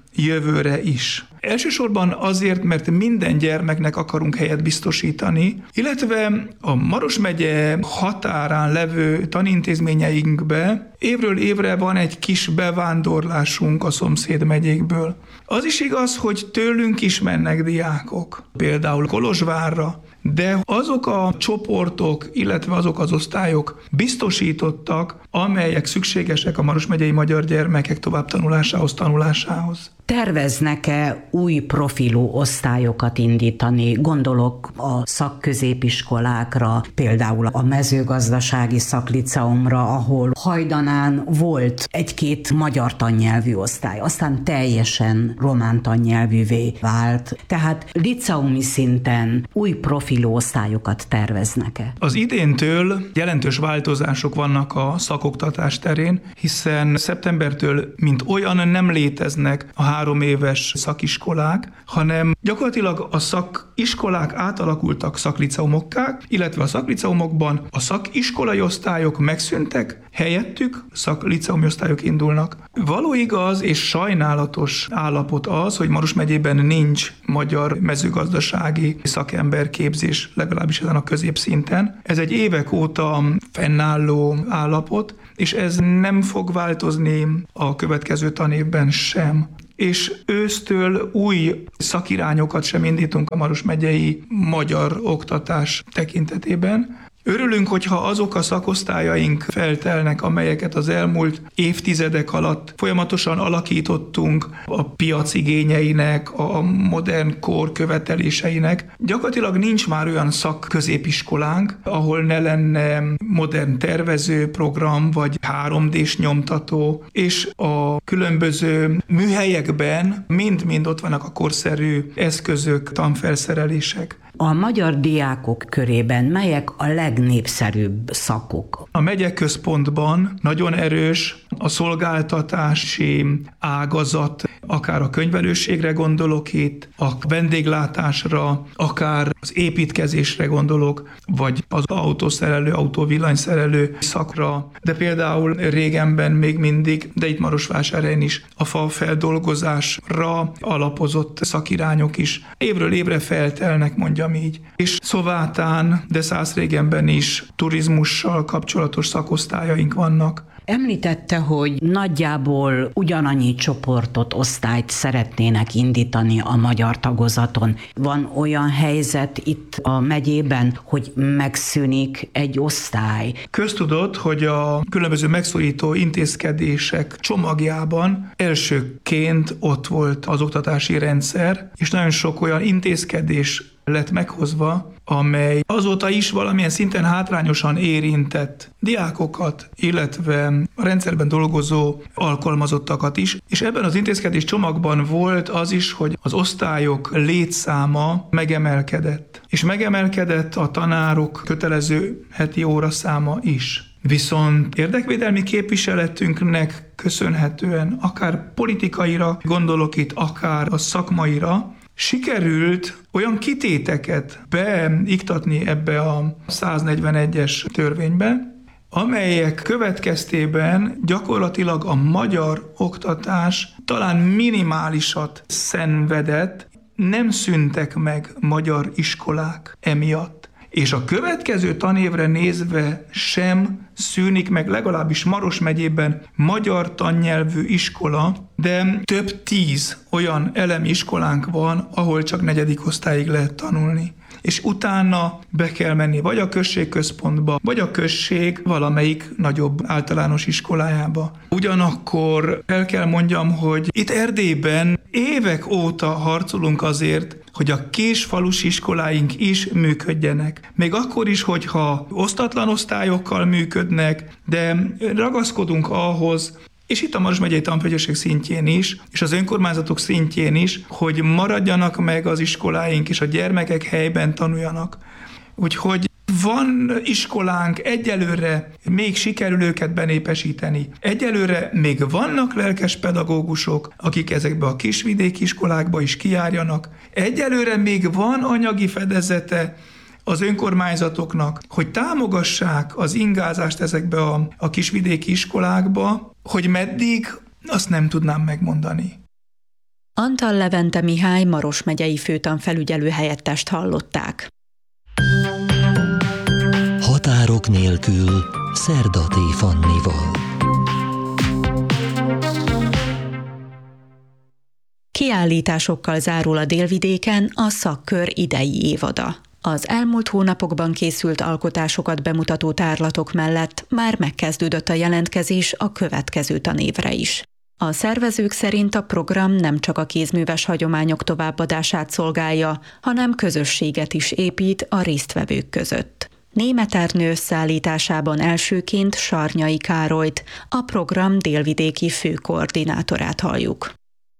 jövőre is. Elsősorban azért, mert minden gyermeknek akarunk helyet biztosítani, illetve a Maros megye határán levő tanintézményeinkbe évről évre van egy kis bevándorlásunk a szomszéd megyékből. Az is igaz, hogy tőlünk is mennek diákok, például Kolozsvárra, de azok a csoportok, illetve azok az osztályok biztosítottak, amelyek szükségesek a Maros megyei magyar gyermekek továbbtanulásához, tanulásához. Terveznek-e új profilú osztályokat indítani? Gondolok a szakközépiskolákra, például a mezőgazdasági szakliceumra, ahol hajdanán volt egy-két magyar tannyelvű osztály, aztán teljesen román tannyelvűvé vált. Tehát liceumi szinten új profilú osztályokat terveznek-e? Az idéntől jelentős változások vannak a szakoktatás terén, hiszen szeptembertől mint olyan nem léteznek a három éves szakiskolák, hanem gyakorlatilag a szakiskolák átalakultak szakliceumokká, illetve a szakliceumokban a szakiskolai osztályok megszűntek, helyettük szakliceumi osztályok indulnak. Való igaz és sajnálatos állapot az, hogy Maros megyében nincs magyar mezőgazdasági szakemberképzés, legalábbis ezen a középszinten. Ez egy évek óta fennálló állapot, és ez nem fog változni a következő tanévben sem. És ősztől új szakirányokat sem indítunk a Maros megyei magyar oktatás tekintetében. Örülünk, hogyha azok a szakosztályaink feltelnek, amelyeket az elmúlt évtizedek alatt folyamatosan alakítottunk a piac igényeinek, a modern kor követeléseinek. Gyakorlatilag nincs már olyan szakközépiskolánk, ahol ne lenne modern tervezőprogram, vagy három dés nyomtató, és a különböző műhelyekben mind-mind ott vannak a korszerű eszközök, tanfelszerelések. A magyar diákok körében melyek a legnépszerűbb szakok? A megyeközpontban nagyon erős a szolgáltatási ágazat, akár a könyvelőségre gondolok itt, a vendéglátásra, akár az építkezésre gondolok, vagy az autószerelő, autóvillanyszerelő szakra, de például régenben még mindig, de itt Marosvásárhelyen is a fafeldolgozásra alapozott szakirányok is évről évre feltelnek, mondjam így. És Szovátán, de Szászrégenben is turizmussal kapcsolatos szakosztályaink vannak. Említette, hogy nagyjából ugyanannyi csoportot, osztályt szeretnének indítani a magyar tagozaton. Van olyan helyzet itt a megyében, hogy megszűnik egy osztály? Köztudott, hogy a különböző megszorító intézkedések csomagjában elsőként ott volt az oktatási rendszer, és nagyon sok olyan intézkedés lett meghozva, amely azóta is valamilyen szinten hátrányosan érintett diákokat, illetve a rendszerben dolgozó alkalmazottakat is, és ebben az intézkedés csomagban volt az is, hogy az osztályok létszáma megemelkedett, és megemelkedett a tanárok kötelező heti óraszáma is. Viszont érdekvédelmi képviseletünknek köszönhetően, akár politikaira gondolok itt, akár a szakmaira, sikerült olyan kitéteket beiktatni ebbe a száznegyvenegyes törvénybe, amelyek következtében gyakorlatilag a magyar oktatás talán minimálisat szenvedett, nem szűntek meg magyar iskolák emiatt. És a következő tanévre nézve sem szűnik meg legalábbis Maros megyében magyar tannyelvű iskola, de több tíz olyan elemi iskolánk van, ahol csak negyedik osztályig lehet tanulni. És utána be kell menni vagy a községközpontba, vagy a község valamelyik nagyobb általános iskolájába. Ugyanakkor el kell mondjam, hogy itt Erdélyben évek óta harcolunk azért, hogy a kis falusi iskoláink is működjenek. Még akkor is, hogyha osztatlan osztályokkal működnek, de ragaszkodunk ahhoz, és itt a Maros megyei tanfegyőrség szintjén is, és az önkormányzatok szintjén is, hogy maradjanak meg az iskoláink, és a gyermekek helyben tanuljanak. Úgyhogy van iskolánk, egyelőre még sikerül őket benépesíteni. Egyelőre még vannak lelkes pedagógusok, akik ezekbe a kisvidéki iskolákba is kijárjanak. Egyelőre még van anyagi fedezete az önkormányzatoknak, hogy támogassák az ingázást ezekbe a, a kisvidéki iskolákba, hogy meddig, azt nem tudnám megmondani. Antal Levente Mihály Maros megyei főtanfelügyelő helyettest hallották. Határok nélkül Szerda T. Fannival. Kiállításokkal zárul a Délvidéken a szakkör idei évada. Az elmúlt hónapokban készült alkotásokat bemutató tárlatok mellett már megkezdődött a jelentkezés a következő tanévre is. A szervezők szerint a program nem csak a kézműves hagyományok továbbadását szolgálja, hanem közösséget is épít a résztvevők között. Németh Ernő összeállításában elsőként Sarnyai Károlyt, a program délvidéki főkoordinátorát halljuk.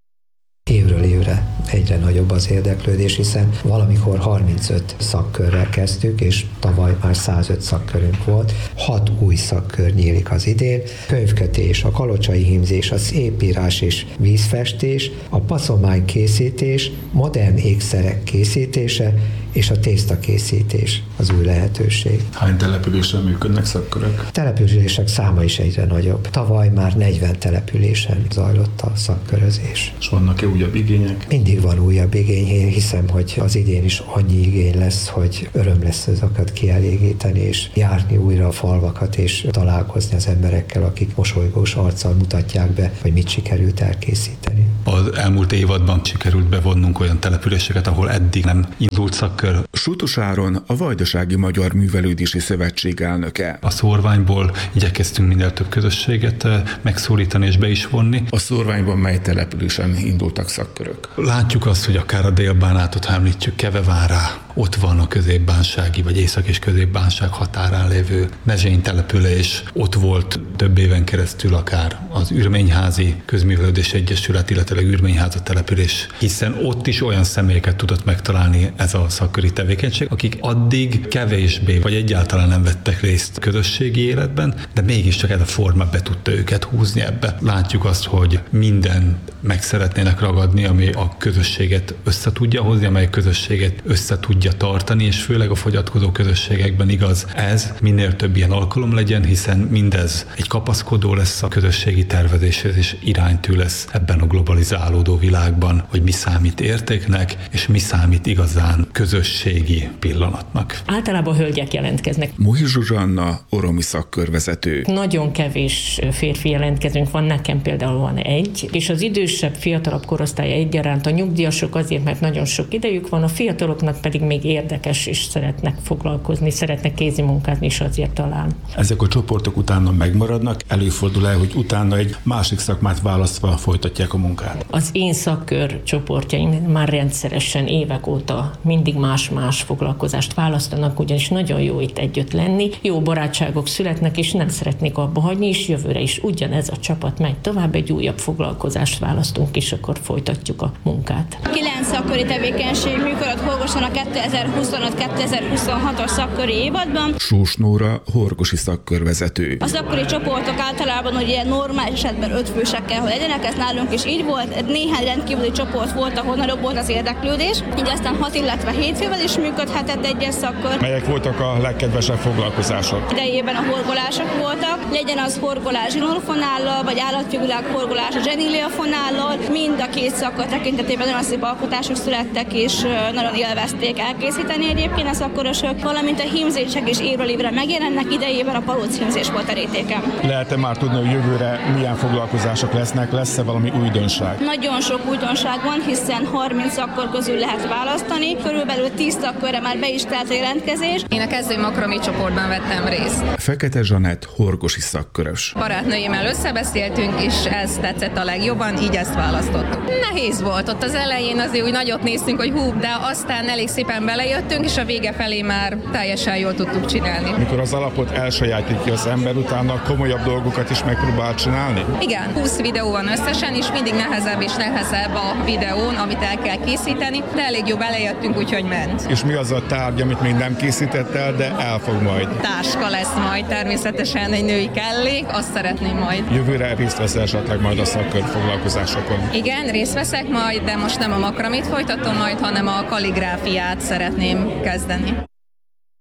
Évről évre egyre nagyobb az érdeklődés, hiszen valamikor harmincöt szakkörrel kezdtük, és tavaly már százöt szakkörünk volt. Hat új szakkör nyílik az idén. Könyvkötés, a kalocsai hímzés, a szépírás és vízfestés, a paszomány készítés, modern ékszerek készítése és a tésztakészítés az új lehetőség. Hány településen működnek szakkörök? A települések száma is egyre nagyobb. Tavaly már negyven településen zajlott a szakkörözés. És vannak-e újabb igények? Mindig van újabb igény. Én hiszem, hogy az idén is annyi igény lesz, hogy öröm lesz ezeket kielégíteni, és járni újra a falvakat, és találkozni az emberekkel, akik mosolygós arccal mutatják be, hogy mit sikerült elkészíteni. Az elmúlt évadban sikerült bevonnunk olyan településeket, ahol eddig nem indult szakkör. Sútos Áron, a Vajdasági Magyar Művelődési Szövetség elnöke. A szórványból igyekeztünk minél több közösséget megszólítani és be is vonni. A szórványban mely településen indultak szakkörök? Látjuk azt, hogy akár a Dél-Bánátot említjük, Kevevárá, ott van a középbánsági vagy észak- és középbánság határán lévő Mezsény település, ott volt több éven keresztül akár az Ürményházi Közművelődés Egyesület, illetve Ürményháza település, hiszen ott is olyan személyeket tudott megtalálni ez a szakköri tevékenység, akik addig kevésbé vagy egyáltalán nem vettek részt közösségi életben, de mégiscsak ez a forma be tudta őket húzni ebbe. Látjuk azt, hogy minden meg szeretnének ragadni, ami a közösséget össze tudja hozni, amely közösséget össze tudja tartani, és főleg a fogyatkozó közösségekben igaz ez, minél több ilyen alkalom legyen, hiszen mindez egy kapaszkodó lesz a közösségi tervezéshez, és iránytű lesz ebben a globalizálódó világban, hogy mi számít értéknek, és mi számít igazán közösségi pillanatnak. Általában hölgyek jelentkeznek. Mohi Zsuzsanna, oromi szakkörvezető. Nagyon kevés férfi jelentkezőnk van, nekem például van egy, és az idősebb, fiatalabb korosztály egyaránt, a nyugdíjasok azért, mert nagyon sok idejük van, a fiataloknak pedig még érdekes, és szeretnek foglalkozni, szeretnek kézi munkát is azért talán. Ezek a csoportok utána megmaradnak, előfordul el, hogy utána egy másik szakmát választva folytatják a munkát. Az én szakkör csoportjaim már rendszeresen évek óta mindig más-más foglalkozást választanak, ugyanis nagyon jó itt együtt lenni, jó barátságok születnek, és nem szeretnék abba hagyni, és jövőre is ugyanez a csapat megy tovább, egy újabb foglalkozást választunk, és akkor folytatjuk a munkát. Kilenc szakköri tevékenység működött Horgoson a kétezer-huszonöt kétezer-huszonhatos szakköri évadban. Sós Nóra, horgosi szakkörvezető. A szakköri csoportok általában ugye normális esetben öt fősek kell, hogy legyenek, ez nálunk is így volt. Néhány rendkívüli csoport volt, ahol nagyobb volt az érdeklődés, így aztán hat, illetve hét fővel is működhetett egyes szakkör. Melyek voltak a legkedvesebb foglalkozások? Idejében a horgolások voltak, legyen az horgolás zsinórfonállal, vagy állatjogilag horgolás a zseníliafonállal, mind a két szakkör tekintetében nagyon szép alkotások születtek, és nagyon élvezték elkészíteni egyébként a szakkörösök, valamint a hímzések is évről évre megjelennek, idejében a palóc hímzés volt a rétéken. Lehet-e már tudni, hogy jövőre milyen foglalkozások lesznek, lesz-e valami újdonság? Nagyon sok újdonság van, hiszen harminc szakkör közül lehet választani, körülbelül tíz szakkörre már be is telt a jelentkezés. Én a kezdő makromi csoportban vettem részt. Fekete Zsanett, horgosi szakkörös. Barátnőimmel összebeszéltünk, és ez tetszett a legjobban, így ezt választottuk. Nehéz volt ott az elején, azért úgy nagyot néztünk, hogy hú, de aztán elég szépen belejöttünk, és a vége felé már teljesen jól tudtuk csinálni. Mikor az alapot elsajátítja az ember, utána komolyabb dolgokat is megpróbál csinálni? Igen, húsz videó van összesen, és mindig nehezebb és nehezebb a videón, amit el kell készíteni, de elég jó belejöttünk, úgyhogy ment. És mi az a tárgy, amit még nem készített el, de el fog majd? Táska lesz majd, természetesen egy női kellék, azt szeretném majd. Jövőre részt veszel esetleg majd a szakkör foglalkozásokon? Igen, részt veszek majd, de most nem a makramit folytatom majd, hanem a kalligráfiát szeretném kezdeni.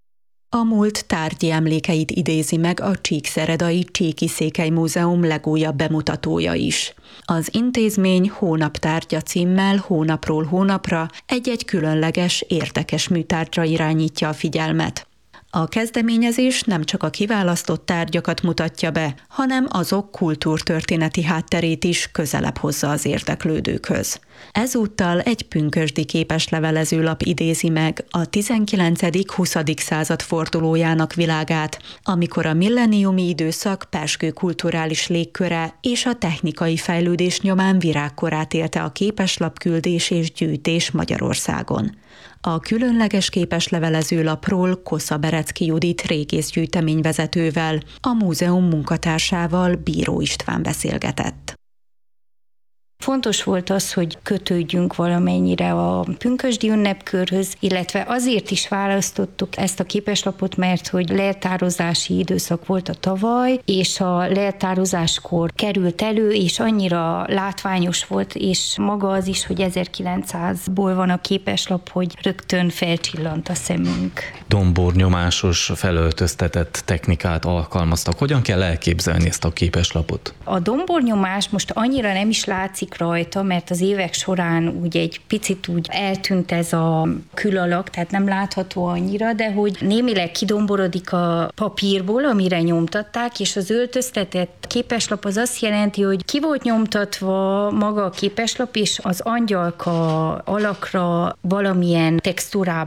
A múlt tárgyi emlékeit idézi meg a Csíkszeredai Csíki-Székely Múzeum legújabb bemutatója is. Az intézmény hónaptárgya címmel hónapról hónapra egy-egy különleges, érdekes műtárgyra irányítja a figyelmet. A kezdeményezés nem csak a kiválasztott tárgyakat mutatja be, hanem azok kultúrtörténeti hátterét is közelebb hozza az érdeklődőkhöz. Ezúttal egy pünkösdi képeslevelezőlap idézi meg a tizenkilencedik-huszadik század fordulójának világát, amikor a milleniumi időszak pezsgő kulturális légköre és a technikai fejlődés nyomán virágkorát élte a képeslapküldés és gyűjtés Magyarországon. A különleges képeslevelezőlapról Kosza Berecki Judit régészgyűjteményvezetővel, a múzeum munkatársával, Bíró István beszélgetett. Fontos volt az, hogy kötődjünk valamennyire a pünkösdi ünnepkörhöz, illetve azért is választottuk ezt a képeslapot, mert hogy leltározási időszak volt a tavaly, és a leltározáskor került elő, és annyira látványos volt, és maga az is, hogy ezerkilencszázból van a képeslap, hogy rögtön felcsillant a szemünk. Dombornyomásos, felöltöztetett technikát alkalmaztak. Hogyan kell elképzelni ezt a képeslapot? A dombornyomás most annyira nem is látszik rajta, mert az évek során úgy egy picit úgy eltűnt ez a külalak, tehát nem látható annyira, de hogy némileg kidomborodik a papírból, amire nyomtatták, és az öltöztetett képeslap az azt jelenti, hogy ki volt nyomtatva maga a képeslap, és az angyalka alakra valamilyen textúrában